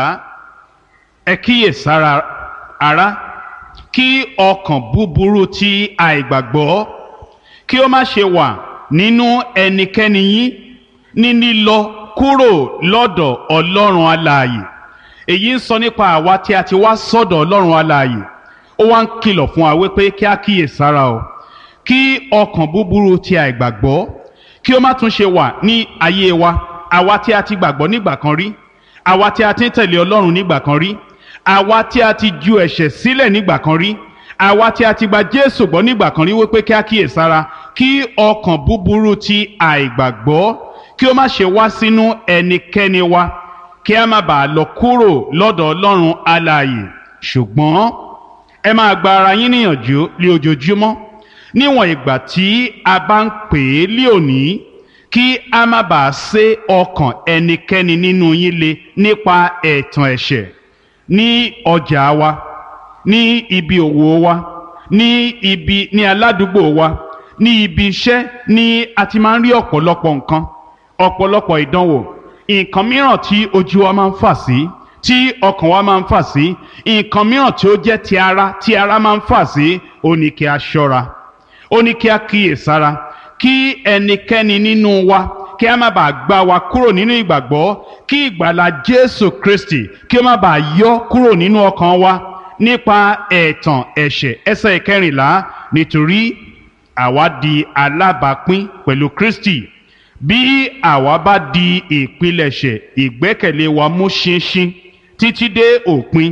Ẹ kíyèsára ará, kí ọkàn búburú ti àìgbàgbọ́ kí ó má ṣe wà nínú ẹnikẹ́ni yín ní lílọ kúrò lọ́dọ̀ Ọlọ́run alààyè. Èyí ń sọ nípa àwa tí a ti wá sọ́dọ̀ Ọlọ́run alààyè. Ó wá ń kìlọ̀ fún wa wípé kí a kíyèsára o, kí ọkàn búburú ti àìgbàgbọ́ kí ó má tún ṣe wà ní ayé wa. Àwa tí a ti gbàgbọ́ nígbà kan rí, àwa tí a ti ń tẹ̀lé Ọlọ́run nígbà kan rí, àwa tí a ti ju ẹ̀ṣẹ̀ sílẹ̀ nígbà kan rí, àwa tí a ti gba Jésù gbọ́ nígbà kan rí, wípé kí a kíyèsára kí ọkàn búburú ti àìgbàgbọ́ kí ó má ṣe wá sínú ẹnikẹ́ni wa, kí a má bàa lọ kúrò lọ́dọ̀ Ọlọ́run alààyè. Ṣùgbọ́n ẹ máa gba ara yín níyànjú lé ojoojúmọ́ níwọ̀n ìgbà tí a bá ń pè é lé òní, kí a má bàa sé ọkàn ẹnikẹ́ni nínú yín le nípa ẹ̀tàn ẹ̀ṣẹ̀ ní ọjà wa, ní ibi òwò wa, ní ibi ní aládùúgbò wa, ní ibi iṣẹ́ ní a ti máa ń rí ọ̀pọ̀lọpọ̀ nǹkan, ọ̀pọ̀lọpọ̀ ìdánwò, nǹkan mìíràn tí ojú wa máa ń fà sí, tí ọkàn wa máa ń fà sí, nǹkan mìíràn tí ó jẹ́ ti ara, tí ara máa ń fà sí. Ó ní kí a ṣọ́ra, ó ní kí a kíyèsára, kí ẹnikẹ́ni nínú wa kí a má bàa gbá wa kúrò nínú ìgbàgbọ́, kí ìgbàlà Jésù Kristi kí ó má bàa yọ kúrò nínú ọkàn wa nípa ẹ̀tàn ẹ̀ṣẹ̀. Ẹsẹ̀ kẹrìnlá, nítorí àwa di alábàápín pẹ̀lú Kristi bí àwa bá di ìpilẹ̀ṣẹ̀ ìgbẹ́kẹ̀lé wa mú ṣinṣin títí dé òpin.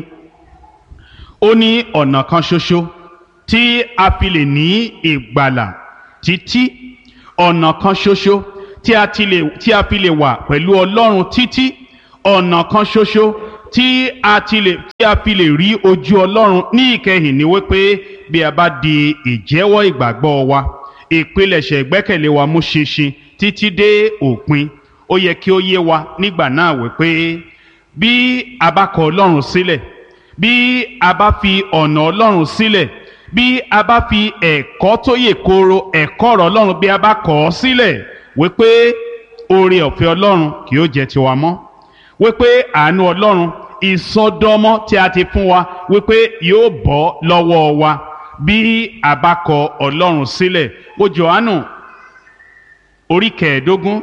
Ó ní ọ̀nà kan ṣoṣo tí a fi lè ní ìgbàlà títí, ọ̀nà kan ṣoṣo tí a ti lè tí a fi lè wà pẹ̀lú Ọlọ́run títí, ọ̀nà kan ṣoṣo tí a ti lè tí a fi lè rí ojú Ọlọ́run ní ìkẹyìn ni wípé bí a bá di ìjẹ́wọ́ ìgbàgbọ́ wa, ìpilẹ̀ṣẹ̀ ìgbẹ́kẹ̀lé wa mú ṣinṣin títí dé òpin. Ó yẹ kí ó yé wa nígbà náà wípé bí a bá kọ Ọlọ́run sílẹ̀, bí a bá fi ọ̀nà Ọlọ́run sílẹ̀, bí a bá fi ẹ̀kọ́ tó yè kooro ẹ̀kọ́ ọ̀rọ̀ Ọlọ́run bí a bá kọ̀ ọ́ sílẹ̀, wípé oore ọ̀fẹ́ Ọlọ́run kì yóò jẹ́ tiwa mọ́, wípé àánú Ọlọ́run ìsọdọmọ tí a ti fún wa wípé yóò bọ́ lọ́wọ́ wa bí a bá kọ Ọlọ́run sílẹ̀. Wo Jòhánù orí kẹẹ̀ẹ́dógún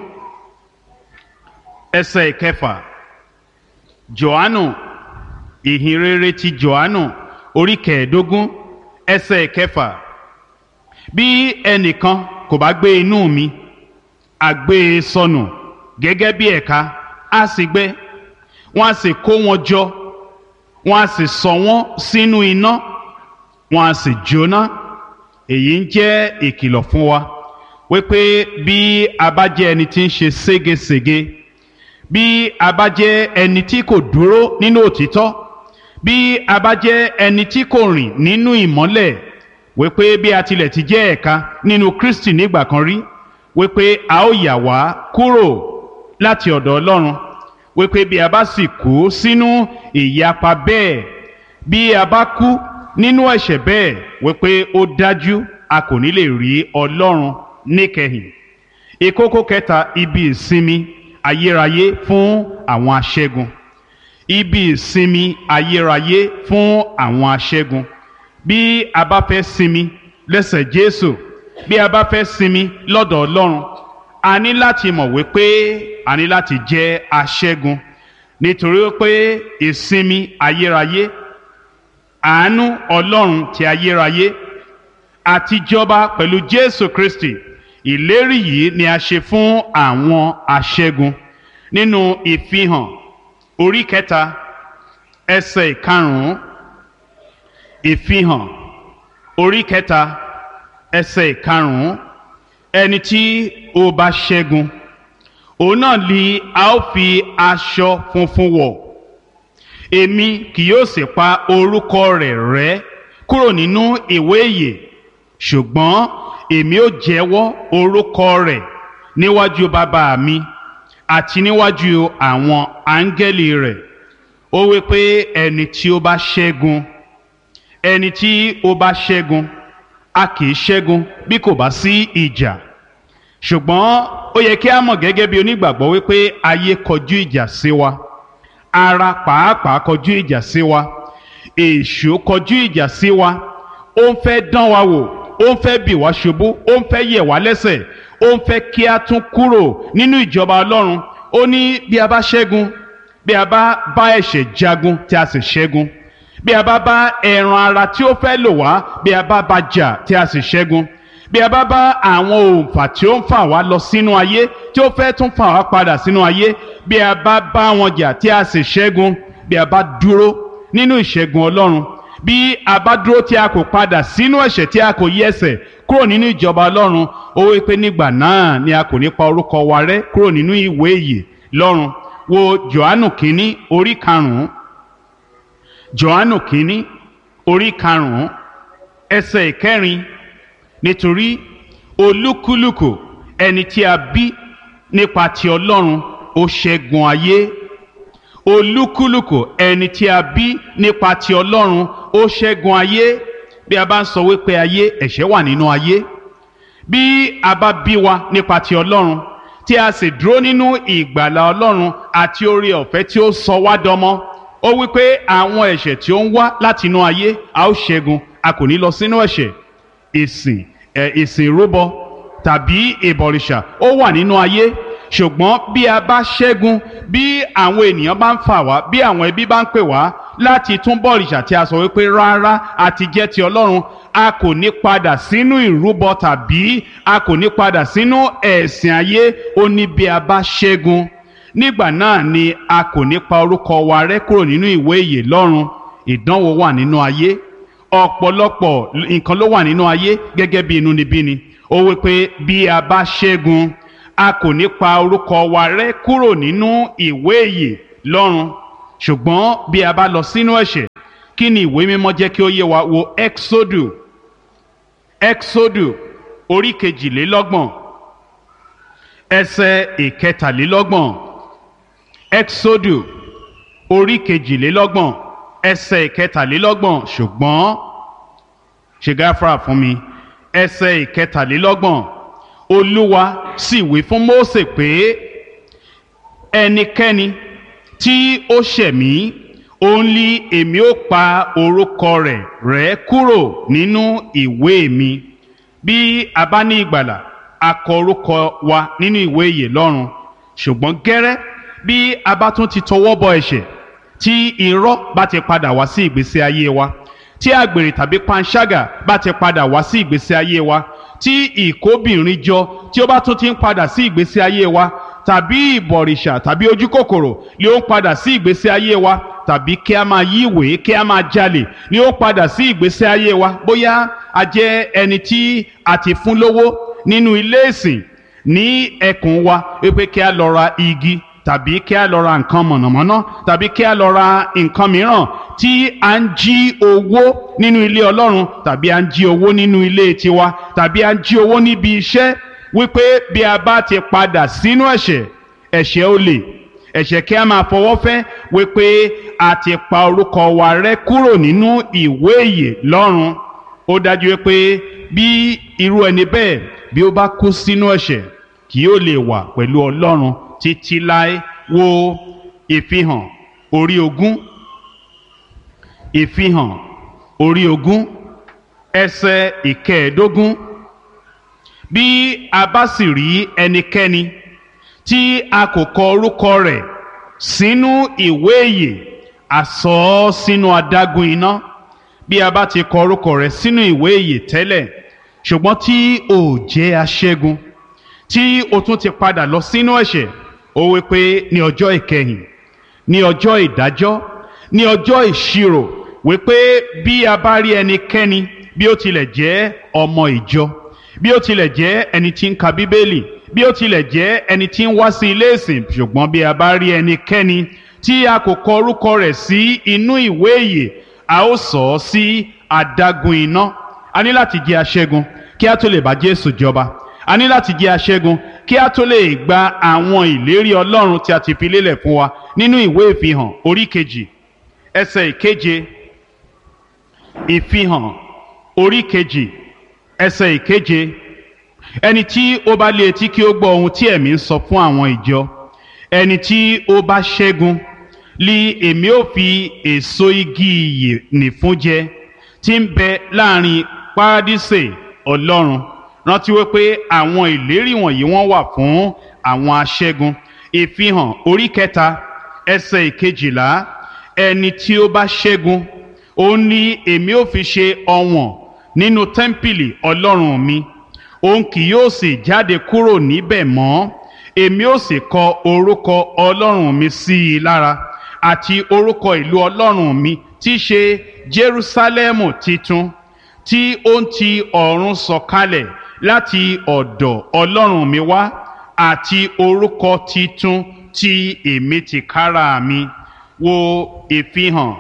ẹsẹ̀ ìkẹfà. Jòhánù ìhìnrere ti Jòhánù orí kẹẹ̀ẹ́dógún ẹsẹ̀ ìkẹfà. Bí ẹnìkan kò bá gbé inú mi, a gbé e sọnù gẹ́gẹ́ bí ẹ̀ka, á sì gbẹ, wọ́n á sì kó wọn jọ, wọ́n á sì sọ wọ́n sínú iná, wọ́n á sì jóná. Èyí ń jẹ́ ìkìlọ̀ fún wa wípé bí a bá jẹ́ ẹni tí ń ṣe ségesège, bí a bá jẹ́ ẹni tí kò dúró nínú òtítọ́, bí a bá jẹ́ ẹni tí kò rìn nínú ìmọ́lẹ̀, wípé bí a tilẹ̀ ti jẹ́ ẹ̀ka nínú Kristi nígbà kan rí, wípé a ó yà wá kúrò láti ọ̀dọ̀ Ọlọ́run, wípé bí a bá sì kú sínú ìyapa bẹ́ẹ̀, bí a bá kú nínú ẹ̀ṣẹ̀ bẹ́ẹ̀, wípé ó dájú a kò ní lè rí Ọlọ́run níkẹyìn. Ìkókó kẹta, ibi ìsinmi ayérayé fún àwọn aṣẹ́gun. Ibi ìsinmi ayérayé fún àwọn aṣẹ́gun. Bí a bá fẹ́ sinmi lẹ́sẹ̀ Jésù, bí a bá fẹ́ sinmi lọ́dọ̀ Ọlọ́run, a ní láti mọ̀ wípé a ní láti jẹ́ aṣẹ́gun, nítorí pé ìsinmi ayérayé, àánú Ọlọ́run ti ayérayé àti jọba pẹ̀lú Jésù Kristi, ìlérí yìí ni a ṣe fún àwọn aṣẹ́gun. Nínú Ìfihàn orí kẹta ẹsẹ̀ ìkarùn-ún, Ìfihàn orí kẹta ẹsẹ̀ ìkarùn-ún, ẹni tí ó bá ṣẹ́gun, òun náà ni a ó fi aṣọ funfun wọ̀, èmi kì yóò sì pa orúkọ rẹ̀ rẹ́ kúrò nínú ìwé ìyè, ṣùgbọ́n èmi ó jẹ́wọ́ orúkọ rẹ̀ níwájú bàbá mi àti níwájú àwọn áńgẹ́lì rẹ̀. Ó wí pé ẹni tí ó bá ṣẹ́gun, ẹni tí ó bá ṣẹ́gun, a kì í ṣẹ́gun bí kò bá sí ìjà. Ṣùgbọ́n ó yẹ kí a mọ̀ gẹ́gẹ́ bí onígbàgbọ́ wípé ayé kọjú ìjà sí wa, ara pàápàá kọjú ìjà sí wa, èṣù kọjú ìjà sí wa. Ó ń fẹ́ dán wa wò, ó ń fẹ́ bì wá ṣubú, ó ń fẹ́ yẹ̀ wá lẹ́sẹ̀, ó ń fẹ́ kí a tún kúrò nínú ìjọba Ọlọ́run. Ó ní bí a bá ṣẹ́gun, bí a bá bá ẹ̀ṣẹ̀ jagun tí a sì ṣẹ́gun, bí a bá bá ẹran ara tí ó fẹ́ lò wá, bí a bá bá jà tí a sì ṣẹ́gun, bí a bá bá àwọn òǹfà tí ó ń fà wá lọ sínú ayé tí ó fẹ́ tún fà wá padà sínú ayé, bí a bá bá wọn jà tí a sì ṣẹ́gun, bí a bá dúró nínú ìṣẹ́gun Ọlọ́run, bí a bá dúró tí a kò padà sínú ẹ̀ṣẹ̀, tí a kò yí ẹsẹ̀ kúrò nínú ìjọba Ọlọ́run, ó wí pé nígbà náà ni a kò ní pa orúkọ wa rẹ́ kúrò nínú ìwé ìyè lọ́run. Wo Jòhánù kínní orí karùn-ún, Jòhánù kínní orí karùn-ún ẹsẹ̀ ìkẹrin. Nítorí olúkúlùkù ẹni tí a bí nípa ti Ọlọ́run ó ṣẹ́gun ayé. Olúkúlùkù ẹni tí a bí nípa ti Ọlọ́run ó ṣẹ́gun ayé. Bí a bá ń sọ wípé ayé, ẹ̀ṣẹ̀ wà nínú ayé. Bí a bá bí wa nípa ti Ọlọ́run, tí a sì dúró nínú ìgbàlà Ọlọ́run àti oore ọ̀fẹ́ tí ó sọ wá dọmọ, ó wípé àwọn ẹ̀ṣẹ̀ tí ó ń wá láti inú ayé a ó ṣẹ́gun, a kò ní lọ sínú ẹ̀ṣẹ̀. Ìsìn ẹ̀ ìsìn ìrúbọ tàbí ìbọ̀rìṣà ó wà nínú ayé, ṣùgbọ́n bí a bá ṣẹ́gun, bí àwọn ènìyàn bá ń fà wá, bí àwọn ẹbí bá ń pè wá láti tún bọ̀rìṣà tí a sọ wípé rárá àti jẹ́ ti Ọlọ́run, a kò ní padà sínú ìrúbọ tàbí a kò ní padà sínú ẹ̀sìn ayé. Ó ní bí a bá ṣẹ́gun, nígbà náà ni a kò ní pa orúkọ wa rẹ́ kúrò nínú ìwé ìyè lọ́run. Ìdánwò wà nínú ayé, ọ̀pọ̀lọpọ̀ nǹkan ló wà nínú ayé gẹ́gẹ́ bí inúnibíni. Ó wí pé bí a bá ṣẹ́gun, a kò ní pa orúkọ wa rẹ́ kúrò nínú ìwé ìyè lọ́run. Ṣùgbọ́n bí a bá lọ sínú ẹ̀ṣẹ̀, kí ni ìwé mímọ́ jẹ́ kí ó yé wa? Wo Exodus Exodus orí kejìlélọ́gbọ̀n ẹsẹ̀ ìkẹtàlélọ́gbọ̀n. Exodus orí kejìlélọ́gbọ̀n ẹsẹ̀ ìkẹtàlélọ́gbọ̀n. Ṣùgbọ́n ṣe gáfárà fún mi, ẹsẹ̀ ìkẹtàlélọ́gbọ̀n. Olúwa sì wí fún Mósè pé ẹnikẹ́ni tí ó ṣẹ̀ mí, òun li èmi ó pa orúkọ rẹ̀ rẹ́ kúrò nínú ìwé mi. Bí a bá ní ìgbàlà, a kọ orúkọ wa nínú ìwé ìyè lọ́run. Ṣùgbọ́n gẹ́rẹ́ bí a bá tún ti tọwọ́ bọ ẹ̀ṣẹ̀, tí irọ́ bá ti padà wá sí ìgbésí ayé wa, tí àgbèrè tàbí panṣágà bá ti padà wá sí ìgbésí ayé wa, tí ìkóbìnrin jọ tí ó bá tún ti ń padà sí ìgbésí ayé wa, tàbí ìbọ̀rìṣà tàbí ojúkòkòrò ni ó ń padà sí ìgbésí ayé wa, tàbí kí a máa yí ìwé, kí a máa jalè ni ó ń padà sí ìgbésí ayé wa. Bóyá a jẹ́ ẹni tí a ti fún lówó nínú ilé ìsìn ní ẹkùn wa wípé kí a lọ ra igi, tàbí kí a lọ ra nǹkan mọ̀nàmọ́ná, tàbí kí a lọ ra nǹkan mìíràn, tí a ń jí owó nínú ilé Ọlọ́run, tàbí a ń jí owó nínú ilé tiwa, tàbí a ń jí owó níbi iṣẹ́, wípé bí a bá ti padà sínú ẹ̀ṣẹ̀, ẹ̀ṣẹ̀ olè, ẹ̀ṣẹ̀ kí a máa fọwọ́ fẹ́, wípé a ti pa orúkọ wa rẹ́ kúrò nínú ìwé ìyè lọ́run. Ó dájú wípé bí irú ẹni bẹ́ẹ̀ bí ó bá kú sínú ẹ̀ṣẹ̀, kì yóò lè wà pẹ̀lú Ọlọ́run títí láé. Wo ìfihàn orí ogún ìfihàn orí ogún ẹsẹ̀ ìkẹẹ̀ẹ́dógún. Bí a bá sì rí ẹnikẹ́ni tí a kò kọ orúkọ rẹ̀ sínú ìwé ìyè, a sọ ọ́ sínú adágún iná. Bí a bá ti kọ orúkọ rẹ̀ sínú ìwé ìyè tẹ́lẹ̀, ṣùgbọ́n tí o jẹ́ aṣẹ́gun, tí o tún ti padà lọ sínú ẹ̀ṣẹ̀, ó wí pé ní ọjọ́ ìkẹyìn, ní ọjọ́ ìdájọ́, ní ọjọ́ ìṣirò, wí pé bí a bá rí ẹnikẹ́ni, bí ó tilẹ̀ jẹ́ ọmọ ìjọ, bí ó tilẹ̀ jẹ́ ẹni tí ń ka Bíbélì, bí ó tilẹ̀ jẹ́ ẹni tí ń wá sí ilé ìsìn, ṣùgbọ́n bí a bá rí ẹnikẹ́ni tí a kò kọ orúkọ rẹ̀ sí inú ìwé ìyè, a ó sọ ọ́ sí adágún iná. A ní láti jẹ́ aṣẹ́gun kí a tó lè bá Jésù jọba. A ní láti jẹ́ aṣẹ́gun kí a tó lè gba àwọn ìlérí Ọlọ́run tí a ti fi lélẹ̀ fún wa nínú ìwé ìfihàn orí kejì ẹsẹ̀ ìkeje. Ìfihàn orí kejì ẹsẹ̀ ìkeje. Ẹni tí ó bá lé etí kí ó gbọ́ ohun tí ẹ̀mí ń sọ fún àwọn ìjọ. Ẹni tí ó bá ṣẹ́gun li èmi ó fi èso igi ìyè nìfún jẹ, tí ń bẹ láàrin Párádísè Ọlọ́run. Rántí wípé àwọn ìlérí wọ̀nyí wọ́n wà fún àwọn aṣẹ́gun. Ìfihàn orí kẹta ẹsẹ̀ ìkejìlá. Ẹni tí ó bá ṣẹ́gun, òun ni èmi ó fi ṣe ọ̀wọ̀n nínú tẹ́ḿpìlì Ọlọ́run mi. Òun kì yóò sì jáde kúrò níbẹ̀ mọ́. Èmi ó sì kọ orúkọ Ọlọ́run mi sí i lára, àti orúkọ ìlú Ọlọ́run mi tí í ṣe Jerúsálẹ́mù titun, tí ó ń ti ọ̀run sọ̀kalẹ̀ láti ọ̀dọ̀ Ọlọ́run mi wá, àti orúkọ titun tí èmi tìkára mi. Wo ìfihàn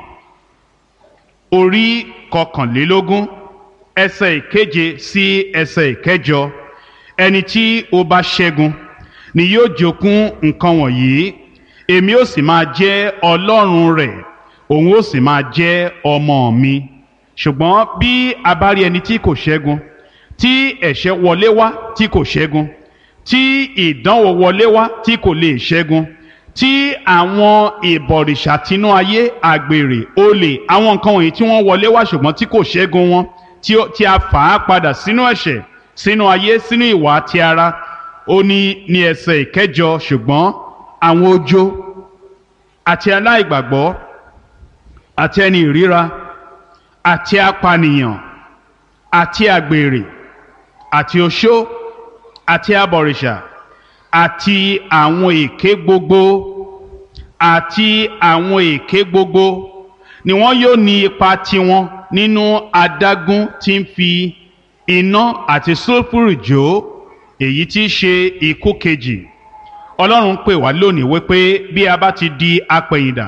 orí kọkànlélógún ẹsẹ̀ ìkeje sí ẹsẹ̀ ìkẹjọ. Ẹni tí ó bá ṣẹ́gun ni yóò jogún nǹkan wọ̀nyí. Èmi ó sì máa jẹ́ Ọlọ́run rẹ̀, òun ó sì máa jẹ́ ọmọ mi. Ṣùgbọ́n bí a bá rí ẹni tí kò ṣẹ́gun, tí ẹ̀ṣẹ̀ wọlé wá tí kò ṣẹ́gun, tí ìdánwò wọlé wá tí kò lè ṣẹ́gun, tí àwọn ìbọ̀rìṣà tinú ayé, àgbèrè, olè, àwọn nǹkan wọ̀nyí tí wọ́n wọlé wá ṣùgbọ́n tí kò ṣẹ́gun wọn, tí a fà á padà sínú ẹ̀ṣẹ̀, sínú ayé, sínú ìwà ti ara. Ó ní ní ẹsẹ̀ ìkẹjọ, ṣùgbọ́n àwọn ojo àti aláìgbàgbọ́ àti ẹni ìríra àti apànìyàn àti àgbèrè àti oṣó àti abọ̀rìṣà àti àwọn èké gbogbo àti àwọn èké gbogbo ni wọ́n yóò ní ipa tiwọn nínú adágún tí ń fi iná àti sulfuru jó, èyí tí í ṣe ikú kejì. Ọlọ́run pè wá lónìí wípé bí a bá ti di apẹ̀yìndà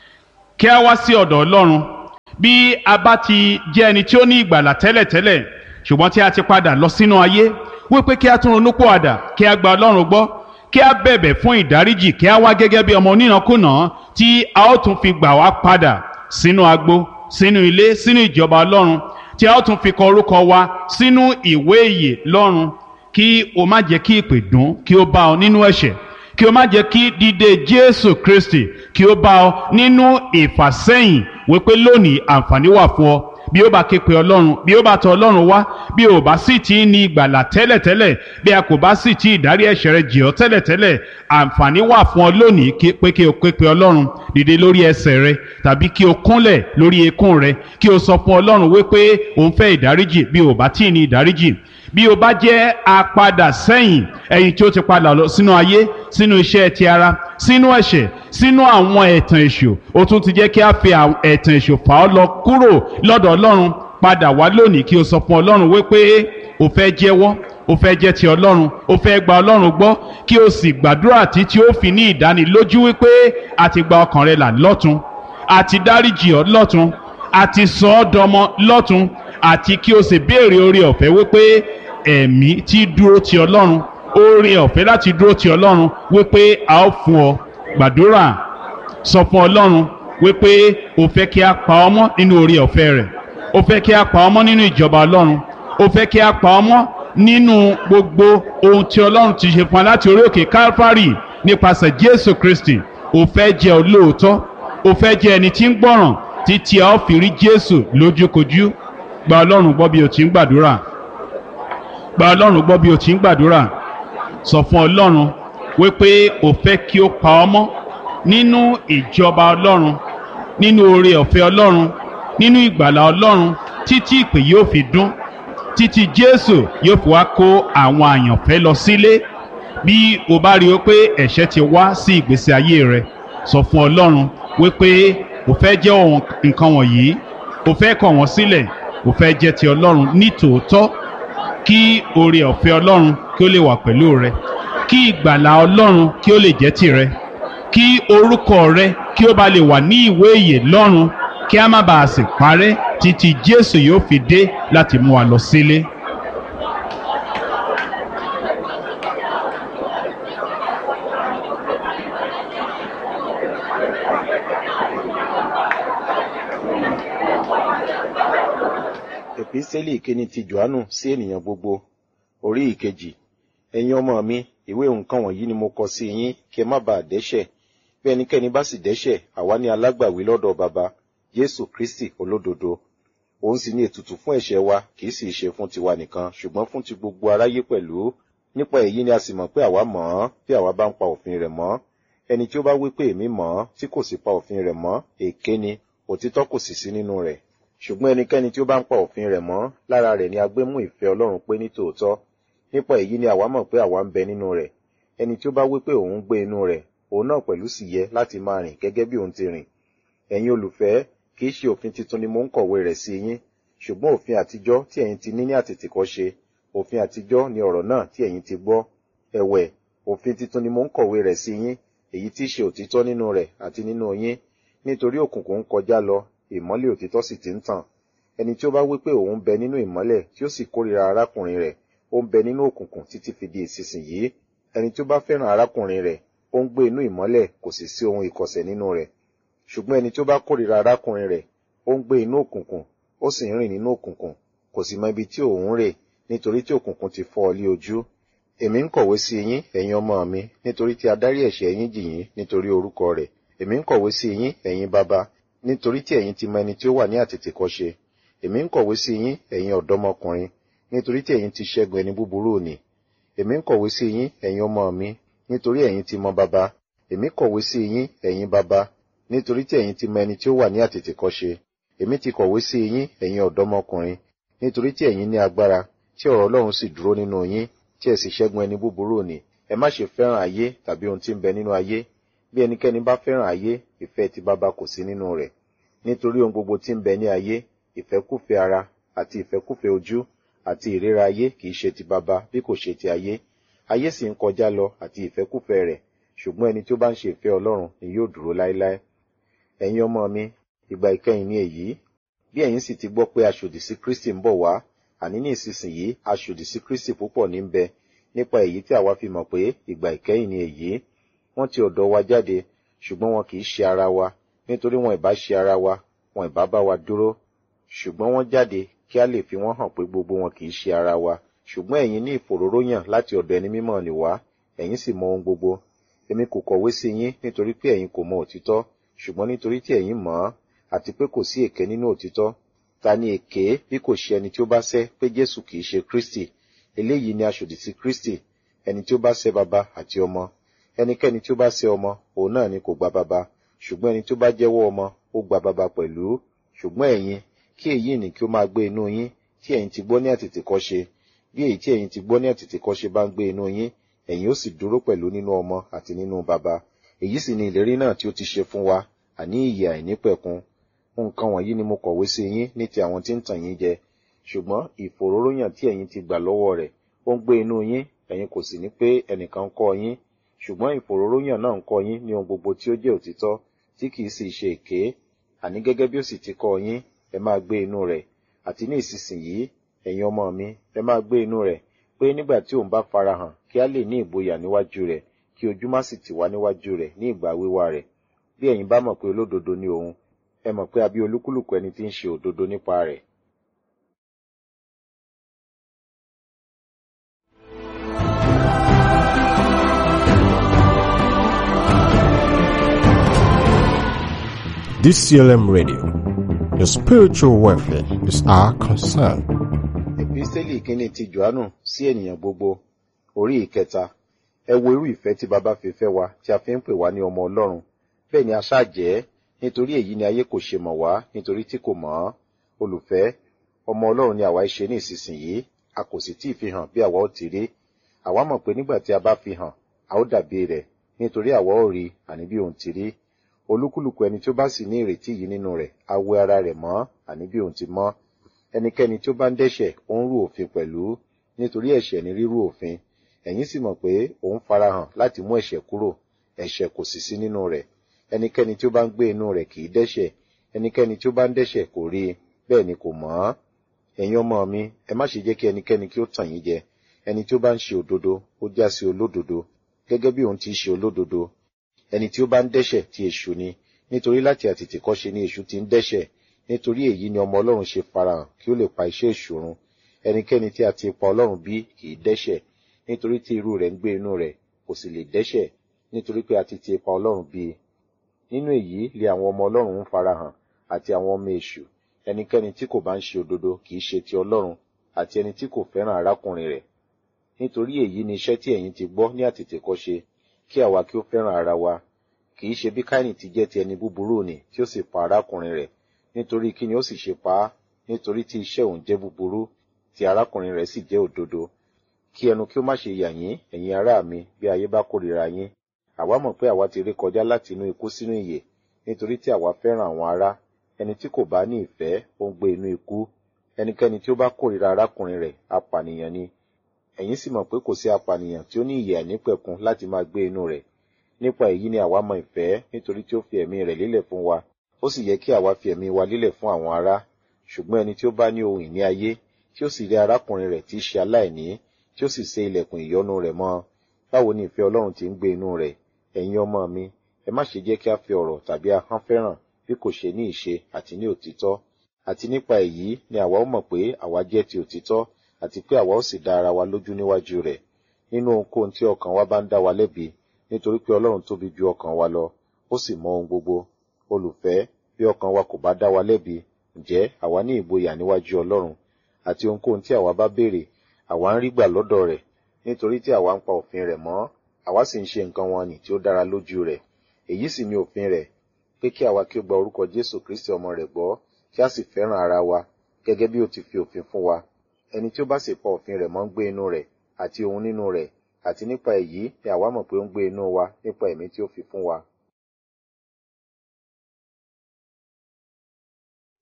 kí a wá sí ọ̀dọ̀ Ọlọ́run. Bí a bá ti jẹ́ ẹni tí ó ní ìgbàlà tẹ́lẹ̀tẹ́lẹ̀ ṣùgbọ́n tí a ti padà lọ sínú ayé, wípé kí a tún ronúpìwàdà, kí a gba Ọlọ́run gbọ́, kí a bẹ̀bẹ̀ fún ìdáríjì, kí a wá gẹ́gẹ́ bí ọmọ onínàkúnà tí a ó tún fi gbà wá padà sínú agbo, sínú ilé, sínú ìjọba Ọlọ́run, tí a ó tún fi kọ orúkọ wa sínú ìwé ìyè lọ́run. Kí o má jẹ́ kí ìpè dùn kí ó bá ọ nínú ẹ̀ṣẹ̀, kí o má jẹ́ kí dídé Jésù Kristi kí ó bá ọ nínú ìfàsẹ́yìn, wípé lónìí àǹfààní wà fún ọ. Bí ó bá ké pe Ọlọ́run, bí ó bá tọ̀ Ọlọ́run wá, bí o bá sì ti ní ìgbàlà tẹ́lẹ̀tẹ́lẹ̀, bí a kò bá sì ti ìdárí ẹ̀ṣẹ̀ rẹ jì ọ́ tẹ́lẹ̀tẹ́lẹ̀, àǹfààní wà fún ọ lónìí pé kí o ké pe Ọlọ́run. Dìde lórí ẹsẹ̀ rẹ tàbí kí o kúnlẹ̀ lórí eékún rẹ, kí o sọ fún Ọlọ́run wípé o ń fẹ́ ìdáríjì bí o bá tí ní ìdáríjì. Bí o bá jẹ́ apadà sẹ́yìn, ẹ̀yin tí ó ti padà lọ sínú ayé, sínú iṣẹ́ ti ara, sínú ẹ̀ṣẹ̀, sínú àwọn ẹ̀tàn èṣù, o tún ti jẹ́ kí a fi ẹ̀tàn èṣù fà ọ́ lọ kúrò lọ́dọ̀ Ọlọ́run. Padà wá lónìí kí o sọ fún Ọlọ́run wípé o fẹ́ jẹ́wọ́, o fẹ́ jẹ́ ti Ọlọ́run, o fẹ́ gba Ọlọ́run gbọ́, kí o sì gbàdúrà títí ó fi ní ìdánilójú wípé a ti gba ọkàn rẹ là lọ́tun, a ti dáríjì ọ́ lọ́tun, a ti sọ ọ́ dọmọ lọ́tun, àti kí o sì béèrè oore ọ̀fẹ́ wípé ẹ̀mí tí dúró ti Ọlọ́run, oore ọ̀fẹ́ láti dúró ti Ọlọ́run, wípé a ó fún ọ. Gbàdúrà, sọ fún Ọlọ́run wípé o fẹ́ kí a pa ọ́ mọ́ nínú oore ọ̀fẹ́ rẹ̀, o fẹ́ kí a pa ọ́ mọ́ nínú ìjọba Ọlọ́run, o fẹ́ kí a pa ọ́ mọ́ nínú gbogbo ohun tí Ọlọ́run ti ṣe fún wa láti orí òkè Calvary nípasẹ̀ Jésù Kristi. O fẹ́ jẹ́ olóòótọ́, o fẹ́ jẹ́ ẹni tí ń gbọ́ràn títí a ó fi rí Jésù lójúkojú. Gba Ọlọ́run gbọ́ bí o ti ń gbàdúrà. Gba Ọlọ́run gbọ́ bí o ti ń gbàdúrà. Sọ fún Ọlọ́run wípé o fẹ́ kí ó pa ọ́ mọ́ nínú ìjọba Ọlọ́run, nínú oore ọ̀fẹ́ Ọlọ́run, nínú ìgbàlà Ọlọ́run, títí ìpè yóò fi dún, títí Jésù yóò fi wá kó àwọn àyànfẹ́ lọ sílé. Bí o bá rí o pé ẹ̀ṣẹ̀ ti wá sí ìgbésí ayé rẹ, sọ fún Ọlọ́run wípé o fẹ́ jẹ́ ohun nǹkan wọ̀nyí, o fẹ́ kọ̀ wọ́n sílẹ̀, o fẹ́ jẹ́ ti Ọlọ́run ní tòótọ́, kí oore ọ̀fẹ́ Ọlọ́run kí ó lè wà pẹ̀lú rẹ, kí ìgbàlà Ọlọ́run kí ó lè jẹ́ tìrẹ, kí orúkọ rẹ kí ó bá lè wà ní ìwé ìyè lọ́run, kí a má bàa sì parẹ́ títí Jésù yóò fi dé láti mú wa lọ sílé. Epísítélì ìkíni ti Jòhánù sí ènìyàn gbogbo, orí ìkejì. Ẹ̀yin ọmọ mi, ìwé nǹkan wọ̀nyí ni mo kọ sí yín kí ẹ má bàa dẹ́ṣẹ̀. Bí ẹnikẹ́ni bá sì dẹ́ṣẹ̀, àwa ní alágbàwí lọ́dọ̀ Baba, Jésù Kristi olódodo. Òun sì ní ètùtù fún ẹ̀ṣẹ̀ wa, kì í sì ṣe fún tiwa nìkan, ṣùgbọ́n fún ti gbogbo aráyé pẹ̀lú. Nípa èyí ni a sì mọ̀ pé àwa mọ̀ ọ́n, bí àwa bá ń pa òfin rẹ̀ mọ́. Ẹni tí ó bá wí pé èmi mọ̀ ọ́n, tí kò sì pa òfin rẹ̀ mọ́, èké ni, òtítọ́ kò sì sí nínú rẹ̀. Ṣùgbọ́n ẹnikẹ́ni tí ó bá ń pa òfin rẹ̀ mọ́, lára rẹ̀ ni a gbé mú ìfẹ́ Ọlọ́run pé ní tòótọ́. Nípa èyí ni àwa mọ̀ pé àwa ń bẹ nínú rẹ̀. Ẹni tí ó bá wí pé òun ń gbé inú rẹ̀, òun náà pẹ̀lú sì yẹ láti máa rìn gẹ́gẹ́ bí òun ti rìn. Ẹ̀yin olùfẹ́, kì í ṣe òfin titun ni mo ń kọ̀wé rẹ̀ sí yín, ṣùgbọ́n òfin àtijọ́ tí ẹ̀yin ti ní ní àtètèkọ́ṣe. Òfin àtijọ́ ni ọ̀rọ̀ náà tí ẹ̀yin ti gbọ́. Ẹ̀wẹ̀, òfin titun ni mo ń kọ̀wé rẹ̀ sí yín, èyí tí í ṣe òtítọ́ nínú rẹ̀ àti nínú yín, nítorí òkùnkùn ń kọjá lọ, ìmọ́lẹ̀ òtítọ́ sì ti ń tàn. Ẹni tí ó bá wí pé òun bẹ nínú ìmọ́lẹ̀ tí ó sì kórìíra arákùnrin rẹ̀, ó ń bẹ nínú òkùnkùn títí fi di ìsinsìnyí. Ẹni tí ó bá fẹ́ràn arákùnrin rẹ̀, ó ń gbé inú ìmọ́lẹ̀, kò sì sí ohun ìkọ̀sẹ̀ nínú rẹ̀. Ṣùgbọ́n ẹni tí ó bá kórìíra arákùnrin rẹ̀, ó ń gbé inú òkùnkùn, ó sì ń rìn nínú òkùnkùn, kò sì mọ ibi tí òun rè, nítorí tí òkùnkùn ti fọ́ ọ lé ojú. Èmi ń kọ̀wé sí yín, ẹ̀yin ọmọ mi, nítorí tí a dárí ẹ̀ṣẹ̀ yín jì yín nítorí orúkọ rẹ̀. Èmi ń kọ̀wé sí yín, ẹ̀yin baba, nítorí tí ẹ̀yin ti mọ ẹni tí ó wà ní àtètèkọ́ṣe. Èmi ń kọ̀wé sí yín, ẹ̀yin ọ̀dọ́mọkùnrin, nítorí tí ẹ̀yin ti ṣẹ́gun ẹni búburú òní. Èmi ń kọ̀wé sí yín, ẹ̀yin ọmọ mi, nítorí ẹ̀yin ti mọ baba. Èmi kọ̀wé sí yín, ẹ̀yin baba, nítorí tí ẹ̀yin ti mọ ẹni tí ó wà ní àtètèkọ́ṣe. Èmi ti kọ̀wé sí yín, ẹ̀yin ọ̀dọ́mọkùnrin, nítorí tí ẹ̀yin ní agbára, tí ọ̀rọ̀ Ọlọ́run sì dúró nínú yín, tí ẹ sì ṣẹ́gun ẹni búburú òní. Ẹ má ṣe fẹ́ràn ayé tàbí ohun tí ń bẹ nínú ayé. Bí ẹnikẹ́ni bá fẹ́ràn ayé, ìfẹ́ ti baba kò sí nínú rẹ̀. Nítorí ohun gbogbo tí ń bẹ ní ayé, ìfẹ́kúfẹ̀ẹ́ ara àti ìfẹ́kúfẹ̀ẹ́ ojú àti ìríra ayé kìí ṣe ti baba bí kò ṣe ti ayé. Ayé sì ń kọjá lọ àti ìfẹ́kúfẹ̀ẹ́ rẹ̀, ṣùgbọ́n ẹni tí ó bá ń ṣe ìfẹ́ Ọlọ́run ni yóò dúró láéláé. Ẹ̀yin ọmọ mi, ìgbà ìkẹyìn ni èyí. Bí ẹ̀yin sì ti gbọ́ pé aṣòdì sí Kristi ń bọ̀ wá, àní ní ìsinsìnyí aṣòdì sí Kristi púpọ̀ ní ń bẹ, nípa èyí tí àwa fi mọ̀ pé ìgbà ìkẹyìn ni èyí. Wọ́n ti ọ̀dọ̀ wa jáde, ṣùgbọ́n wọn kìí ṣe ara wa, nítorí wọn ìbá ṣe ara wa, wọn ìbá bá wa dúró. Ṣùgbọ́n wọ́n jáde kí a lè fi wọ́n hàn pé gbogbo wọn kìí ṣe ara wa. Ṣùgbọ́n ẹ̀yin ní ìfòróróyàn láti ọ̀dọ̀ ẹni mímọ́ ni wá, ẹ̀yin sì mọ ohun gbogbo. Èmi kò kọ̀wé sí yín nítorí pé ẹ̀yin kò mọ òtítọ́, ṣùgbọ́n nítorí tí ẹ̀yin mọ̀ ọ́, àti pé kò sí èké nínú òtítọ́. Ta ni èké bí kò ṣe ẹni tí ó bá sẹ́ pé Jésù kìí ṣe Kristi? Eléyìí ni aṣòdì sí Kristi, ẹni tí ó bá sẹ́ baba àti ọmọ. Ẹnikẹ́ni tí ó bá sẹ́ ọmọ, òun náà ni kò gba baba, ṣùgbọ́n ẹni tí ó bá jẹ́wọ́ ọmọ, ó gba baba pẹ̀lú. Ṣùgbọ́n ẹ̀yin, kí èyí ni kí ó máa gbé inú yín, tí ẹ̀yin ti gbọ́ ní àtètèkọ́ṣe. Bí èyí tí ẹ̀yin ti gbọ́ ní àtètèkọ́ṣe bá ń gbé inú yín, ẹ̀yin ó sì dúró pẹ̀lú nínú ọmọ àti nínú baba. Èyí sì ni ìlérí náà tí ó ti ṣe fún wa, àní ìyè àìnípẹ̀kun. Nǹkan wọ̀nyí ni mo kọ̀wé sí yín ní ti àwọn tí ń tàn yín jẹ. Ṣùgbọ́n ìfòróróyàn tí ẹ̀yin ti gbà lọ́wọ́ rẹ̀, ó ń gbé inú yín, ẹ̀yin kò sì ní pé ẹnìkan ń kọ́ yín. Ṣùgbọ́n ìfòróróyàn náà ń kọ́ yín ní ohun gbogbo tí ó jẹ́ òtítọ́, tí kìí sì ṣe èké. Àní gẹ́gẹ́ bí ó sì ti kọ́ yín, ẹ máa gbé inú rẹ̀. Àti ní ìsinsìnyí, ẹ̀yin ọmọ mi, ẹ máa gbé inú rẹ̀, pé nígbà tí òun bá farahàn, kí a lè ní ìgboyà níwájú rẹ̀, kí ojú má sì tì wá níwájú rẹ̀ ní ìgbà wíwá rẹ̀. Bí ẹ̀yin bá mọ̀ pé olódodo ni òun, ẹ mọ̀ pé a bí olúkúlùkù ẹni tí ń ṣe òdodo nípa rẹ̀. D C L M Radio, your spiritual welfare is our concern. Episteli ìkíní ti Jòhánù sí ènìyàn gbogbo, orí ìkẹta. Ẹ wo irú ìfẹ́ tí baba fi fẹ́ wa, tí a fi ń pè wá ní ọmọ Ọlọ́run. Bẹ́ẹ̀ ni a ṣáà jẹ́, nítorí èyí ni ayé kò ṣe mọ̀ wá, nítorí tí kò mọ̀ ọ́. Olùfẹ́, ọmọ Ọlọ́run ni àwa ṣe ní ìsinsìnyí, a kò sì tíì fi hàn bí àwa ó ti rí. Àwa mọ̀ pé nígbà tí a bá fi hàn, a ó dàbí rẹ̀, nítorí àwa ó rí, àní bí òun ti rí. Olúkúlùkù ẹni tí ó bá sì ní ìrètí yìí nínú rẹ̀, a wẹ ara rẹ̀ mọ́, àní bí òun ti mọ́. Ẹnikẹ́ni tí ó bá ń dẹ́ṣẹ̀, ó ń rú òfin pẹ̀lú, nítorí ẹ̀ṣẹ̀ ni rírú òfin. Ẹ̀yin sì mọ̀ pé òun farahàn láti mú ẹ̀ṣẹ̀ kúrò, ẹ̀ṣẹ̀ kò sì sí nínú rẹ̀. Ẹnikẹ́ni tí ó bá ń gbé inú rẹ̀ kì í dẹ́ṣẹ̀, ẹnikẹ́ni tí ó bá ń dẹ́ṣẹ̀ kò rí i, bẹ́ẹ̀ ni kò mọ̀ ọ́. Ẹ̀yin ọmọ mi, ẹ má ṣe jẹ́ kí ẹnikẹ́ni kí ó tàn yín jẹ. Ẹni tí ó bá ń ṣe òdodo, ó já sí olódodo, gẹ́gẹ́ bí òun ti ṣe olódodo. Ẹni tí ó bá ń dẹ́ṣẹ̀ ti èṣù ni, nítorí láti àtètèkọ́ṣe ni èṣù ti ń dẹ́ṣẹ̀. Nítorí èyí ni ọmọ Ọlọ́run ṣe farahàn kí ó lè pa iṣẹ́ èṣù run. Ẹnikẹ́ni tí a ti pa Ọlọ́run bí kì í dẹ́ṣẹ̀, nítorí tí irú rẹ̀ ń gbé inú rẹ̀, kò sì lè dẹ́ṣẹ̀, nítorí pé a ti ti pa Ọlọ́run bí. Nínú èyí lé àwọn ọmọ Ọlọ́run ń farahàn, àti àwọn ọmọ èṣù. Ẹnikẹ́ni tí kò bá ń ṣe òdodo kì í ṣe ti Ọlọ́run, àti ẹni tí kò fẹ́ràn arákùnrin rẹ̀. Nítorí èyí ni iṣẹ́ tí ẹ̀yin ti gbọ́ ní àtètèkọ́ṣe, kí àwa kí ó fẹ́ràn ara wa. Kì í ṣe bí Káínì ti jẹ́ ti ẹni búburú ni tí ó sì pa arákùnrin rẹ̀. Nítorí kí ni ó sì ṣe pa á? Nítorí tí iṣẹ́ òun jẹ́ búburú, tí arákùnrin rẹ̀ sì jẹ́ òdodo. Kí ẹnu kí ó má ṣe yà yín, ẹ̀yin ará mi, bí ayé bá kórìíra yín. Àwa mọ̀ pé àwa ti ré kọjá láti inú ikú sínú ìyè, nítorí tí àwa fẹ́ràn àwọn ará. Ẹni tí kò bá ní ìfẹ́, ó ń gbé inú ikú. Ẹnikẹ́ni tí ó bá kórìíra arákùnrin rẹ̀, apànìyàn ni. Ẹ̀yin sì mọ̀ pé kò sí apànìyàn tí ó ní ìyè àìnípẹ̀kun láti máa gbé inú rẹ̀. Nípa èyí ni àwa mọ ìfẹ́, nítorí tí ó fi ẹ̀mí rẹ̀ lélẹ̀ fún wa. Ó sì yẹ kí àwa fi ẹ̀mí wa lélẹ̀ fún àwọn ará. Ṣùgbọ́n ẹni tí ó bá ní ohun ìní ayé, tí ó sì rí arákùnrin rẹ̀ tí í ṣe aláìní, tí ó sì ṣe ilẹ̀kùn ìyọ́nú rẹ̀ mọ́, báwo ni ìfẹ́ Ọlọ́run ti ń gbé inú rẹ̀? Ẹ̀yin ọmọ mi, ẹ má ṣe jẹ́ kí a fi ọ̀rọ̀ tàbí ahọ́n fẹ́ràn, bí kò ṣe ní ìṣe àti ní òtítọ́. Àti nípa èyí ni àwa ó mọ̀ pé àwa jẹ́ ti òtítọ́, àti pé àwa ó sì dá ara wa lójú níwájú rẹ̀. Nínú ohunkóhun tí ọkàn wa bá ń dá wa lẹ́bi, nítorí pé Ọlọ́run tóbi ju ọkàn wa lọ, ó sì mọ ohun gbogbo. Olùfẹ́, bí ọkàn wa kò bá dá wa lẹ́bi, ǹjẹ́ àwa ní ìgboyà níwájú Ọlọ́run. Àti ohunkóhun tí àwa bá béèrè, àwa ń rí gbà lọ́dọ̀ rẹ̀, nítorí tí àwa ń pa òfin rẹ̀ mọ́, àwa sì ń ṣe nǹkan wọn nì tí ó dára lójú rẹ̀. Èyí sì ni òfin rẹ̀, pé kí àwa kí ó gba orúkọ Jésù Kristi ọmọ rẹ̀ gbọ́, kí a sì fẹ́ràn ara wa, gẹ́gẹ́ bí ó ti fi òfin fún wa. Ẹni tí ó bá sì pa òfin rẹ̀ mọ́ ń gbé inú rẹ̀, àti òun nínú rẹ̀, àti nípa èyí ni àwa mọ̀ pé ó ń gbé inú wa nípa ẹ̀mí tí ó fi fún wa.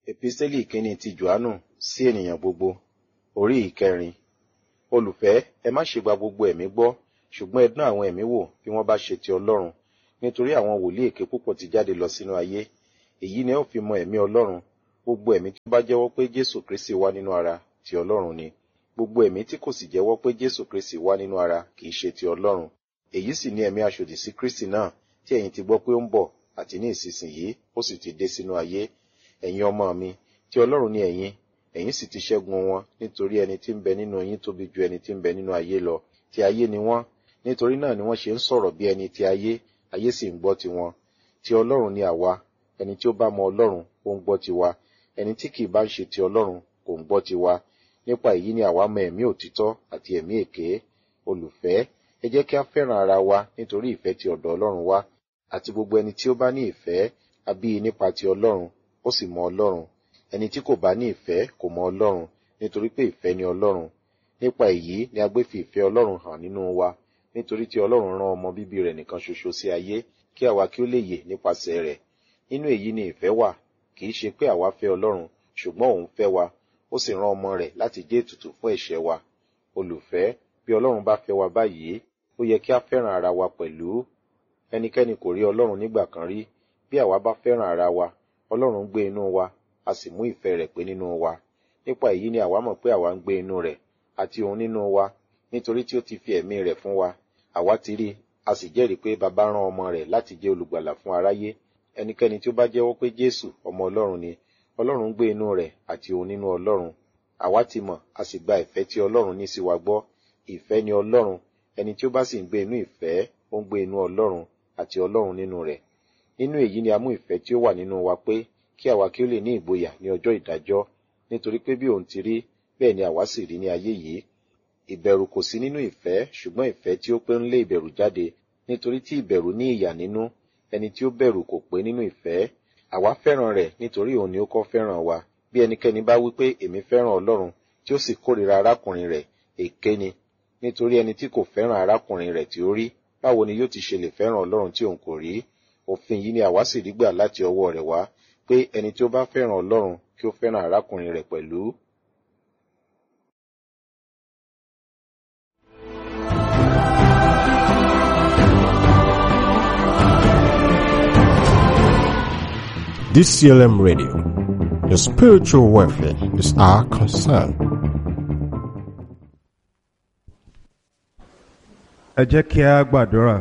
Episteli ìkíni ti Jòhánù sí ènìyàn gbogbo, orí ìkẹrin. Olùfẹ́, ẹ má ṣe gba gbogbo ẹ̀mí gbọ́, ṣùgbọ́n ẹ dán àwọn ẹ̀mí wò bí wọ́n bá ṣe ti Ọlọ́run, nítorí àwọn wòlíì èké púpọ̀ ti jáde lọ sínú ayé. Èyí ni ẹ ó fi mọ ẹ̀mí Ọlọ́run. Gbogbo ẹ̀mí tí ó bá jẹ́wọ́ pé Jésù Kristi wá nínú ara ti Ọlọ́run ni. Gbogbo ẹ̀mí tí kò sì jẹ́wọ́ pé Jésù Kristi wá nínú ara kì í ṣe ti Ọlọ́run. Èyí sì ni ẹ̀mí aṣòdì sí Kristi náà tí ẹ̀yin ti gbọ́ pé ó ń bọ̀ àti ní ìsinsìnyí ó sì ti dé sínú ayé. Ẹ̀yin ọmọ mi, tí Ọlọ́run ni ẹ̀yin, ẹ̀yin sì ti ṣẹ́gun wọn, nítorí ẹni tí ń bẹ nínú yín tóbi ju ẹni tí ń bẹ nínú ayé lọ. Ti ayé ni wọ́n, nítorí náà ni wọ́n ṣe ń sọ̀rọ̀ bí ẹni ti ayé, ayé sì ń gbọ́ tiwọn. Ti Ọlọ́run ni àwa, ẹni tí ó bá mọ Ọlọ́run ó ń gbọ́ tiwa, ẹni tí kì í bá ń ṣe ti Ọlọ́run kò ń gbọ́ tiwa. Nípa èyí ni àwa mọ ẹ̀mí òtítọ́ àti ẹ̀mí èké. Olùfẹ́, ẹ jẹ́ kí a fẹ́ràn ara wa nítorí ìfẹ́ ti ọ̀dọ̀ Ọlọ́run wá, àti gbogbo ẹni tí ó bá ní ìfẹ́ a bí i nípa ti Ọlọ́run, ó sì mọ Ọlọ́run. Ẹni tí kò bá ní ìfẹ́ kò mọ Ọlọ́run, nítorí pé ìfẹ́ ni Ọlọ́run. Nípa èyí ni a gbé fi ìfẹ́ Ọlọ́run hàn nínú wa, nítorí tí Ọlọ́run rán ọmọ bíbí rẹ̀ nìkan ṣoṣo sí ayé, kí àwa kí ó lè yè nípasẹ̀ rẹ̀. Nínú èyí ni ìfẹ́ wà, kì í ṣe pé àwa fẹ́ Ọlọ́run, ṣùgbọ́n òun fẹ́ wa, ó sì rán ọmọ rẹ̀ láti jẹ́ ètùtù fún ẹ̀ṣẹ̀ wa. Olùfẹ́, bí Ọlọ́run bá fẹ́ wa báyìí, ó yẹ kí a fẹ́ràn ara wa pẹ̀lú. Ẹnikẹ́ni kò rí Ọlọ́run nígbà kan rí. Bí àwa bá fẹ́ràn ara wa, Ọlọ́run ń gbé inú wa, a sì mú ìfẹ́ rẹ̀ pé nínú wa. Nípa èyí ni àwa mọ̀ pé àwa ń gbé inú rẹ̀, àti òun nínú wa, nítorí tí ó ti fi ẹ̀mí rẹ̀ fún wa. Àwa ti rí, a sì jẹ́rìí pé Baba rán ọmọ rẹ̀ láti jẹ́ olùgbàlà fún aráyé. Ẹnikẹ́ni tí ó bá jẹ́wọ́ pé Jésù ọmọ Ọlọ́run ni, Ọlọ́run ń gbé inú rẹ̀ àti òun nínú Ọlọ́run. Àwa ti mọ̀, a sì gba ìfẹ́ tí Ọlọ́run ní sí wa gbọ́. Ìfẹ́ ni Ọlọ́run, ẹni tí ó bá sì ń gbé inú ìfẹ́, ó ń gbé inú Ọlọ́run àti Ọlọ́run nínú rẹ̀. Nínú èyí ni a mú ìfẹ́ tí ó wà nínú wa pé kí àwa kí ó lè ní ìgboyà ní ọjọ́ ìdájọ́, nítorí pé bí òun ti rí, bẹ́ẹ̀ ni àwa sì rí ní ayé yìí. Ìbẹ̀rù kò sí nínú ìfẹ́, ṣùgbọ́n ìfẹ́ tí ó pé ń lé ìbẹ̀rù jáde, nítorí tí ìbẹ̀rù ní ìyà nínú. Ẹni tí ó bẹ̀rù kò pé nínú ìfẹ́. Àwa fẹ́ràn rẹ̀ nítorí òun ni ó kọ́ fẹ́ràn wa. Bí ẹnikẹ́ni bá wí pé èmi fẹ́ràn Ọlọ́run, tí ó sì kórìíra arákùnrin rẹ̀, èké ni. Nítorí ẹni tí kò fẹ́ràn arákùnrin rẹ̀ tí ó rí, báwo ni yóò ti ṣe lè fẹ́ràn Ọlọ́run tí òun kò rí? Òfin yìí ni àwa sì rí gbà láti ọwọ́ rẹ̀ wá, pé ẹni tí ó bá fẹ́ràn Ọlọ́run kí ó fẹ́ràn arákùnrin rẹ̀ pẹ̀lú. D C L M Radio, your spiritual welfare is our concern. Ẹ jẹ́ kí a gbàdúrà.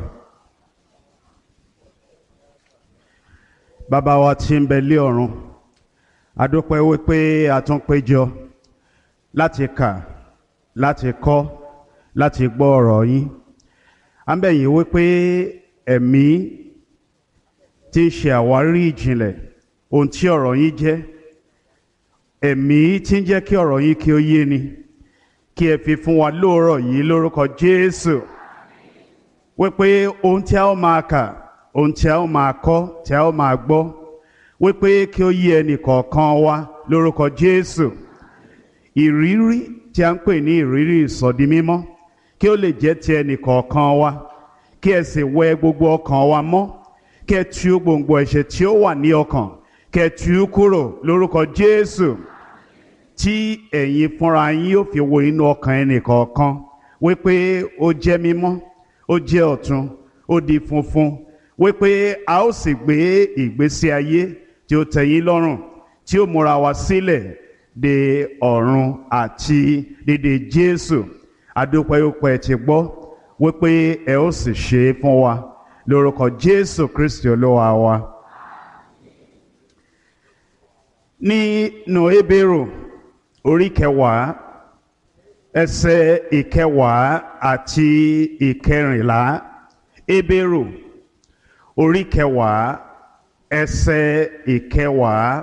Bàbá wa tí ń bẹ lé ọ̀run, a dúpẹ́ wípé a tún péjọ láti kà, láti kọ́, láti gbọ́ ọ̀rọ̀ yín. À ń bẹ̀ yín wípé ẹ̀mí tí ń ṣe àwárí ìjìnlẹ̀ ohun tí ọ̀rọ̀ yín jẹ́, ẹ̀mí tí ń jẹ́ kí ọ̀rọ̀ yín kí ó yé ni, kí ẹ fi fún wa lóòrọ̀ yìí lórúkọ Jésù. Wípé ohun tí a ó máa kà, ohun tí a ó máa kọ́, tí a ó máa gbọ́, wípé kí ó yé ẹnì kọ̀ọ̀kan wa lórúkọ Jésù. Ìrírí tí a ń pè ní ìrírí ìsọdi mímọ́, kí ó lè jẹ́ ti ẹnì kọ̀ọ̀kan wa, kí ẹ sì wẹ gbogbo ọkàn wa mọ́, kí ẹ tú gbòǹgbò ẹ̀ṣẹ̀ tí ó wà ní ọkàn, kí ẹ tú kúrò lórúkọ Jésù. Tí ẹ̀yin fúnra yín yóò fi wo inú ọkàn ẹnì kọ̀ọ̀kan, wípé ó jẹ́ mímọ́, ó jẹ́ ọ̀tun, ó di funfun, wípé a ó sì gbé ìgbésí ayé tí ó tẹ́ yín lọ́rùn, tí ó múra wa sílẹ̀ de ọ̀run àti dédé Jésù. Adúpẹ́ wípé ti gbọ́, wípé ẹ ó sì ṣe é fún wa lórúkọ Jésù Kristi Olúwa wa. Nínú Hébérù orí kẹwàá ẹsẹ̀ ìkẹwàá àti ìkẹrìnlá. Hébérù orí kẹwàá ẹsẹ̀ ìkẹwàá.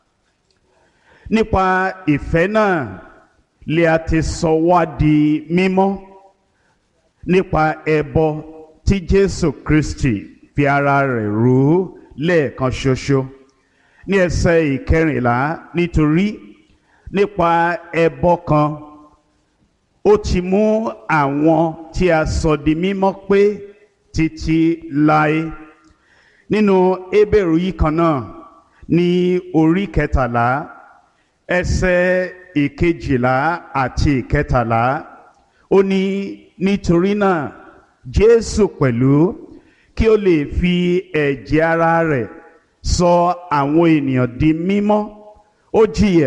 Nípa ìfẹ́ náà lè a ti sọ wá di mímọ́ nípa ẹbọ tí Jésù Kristi fi ara rẹ̀ rú lẹ́ẹ̀kan ṣoṣo. Ní ẹsẹ̀ ìkẹrìnlá, nítorí nípa ẹbọ kan ó ti mú àwọn tí a sọ di mímọ́ pé títí láé. Nínú Hébérù yìí kan náà ní orí kẹtàlá ẹsẹ̀ ìkejìlá àti ìkẹtàlá ó ní nítorí náà Jésù pẹ̀lú kí ó lè fi ẹ̀jẹ̀ ara rẹ̀ sọ àwọn ènìyàn di mímọ́ ó jìyà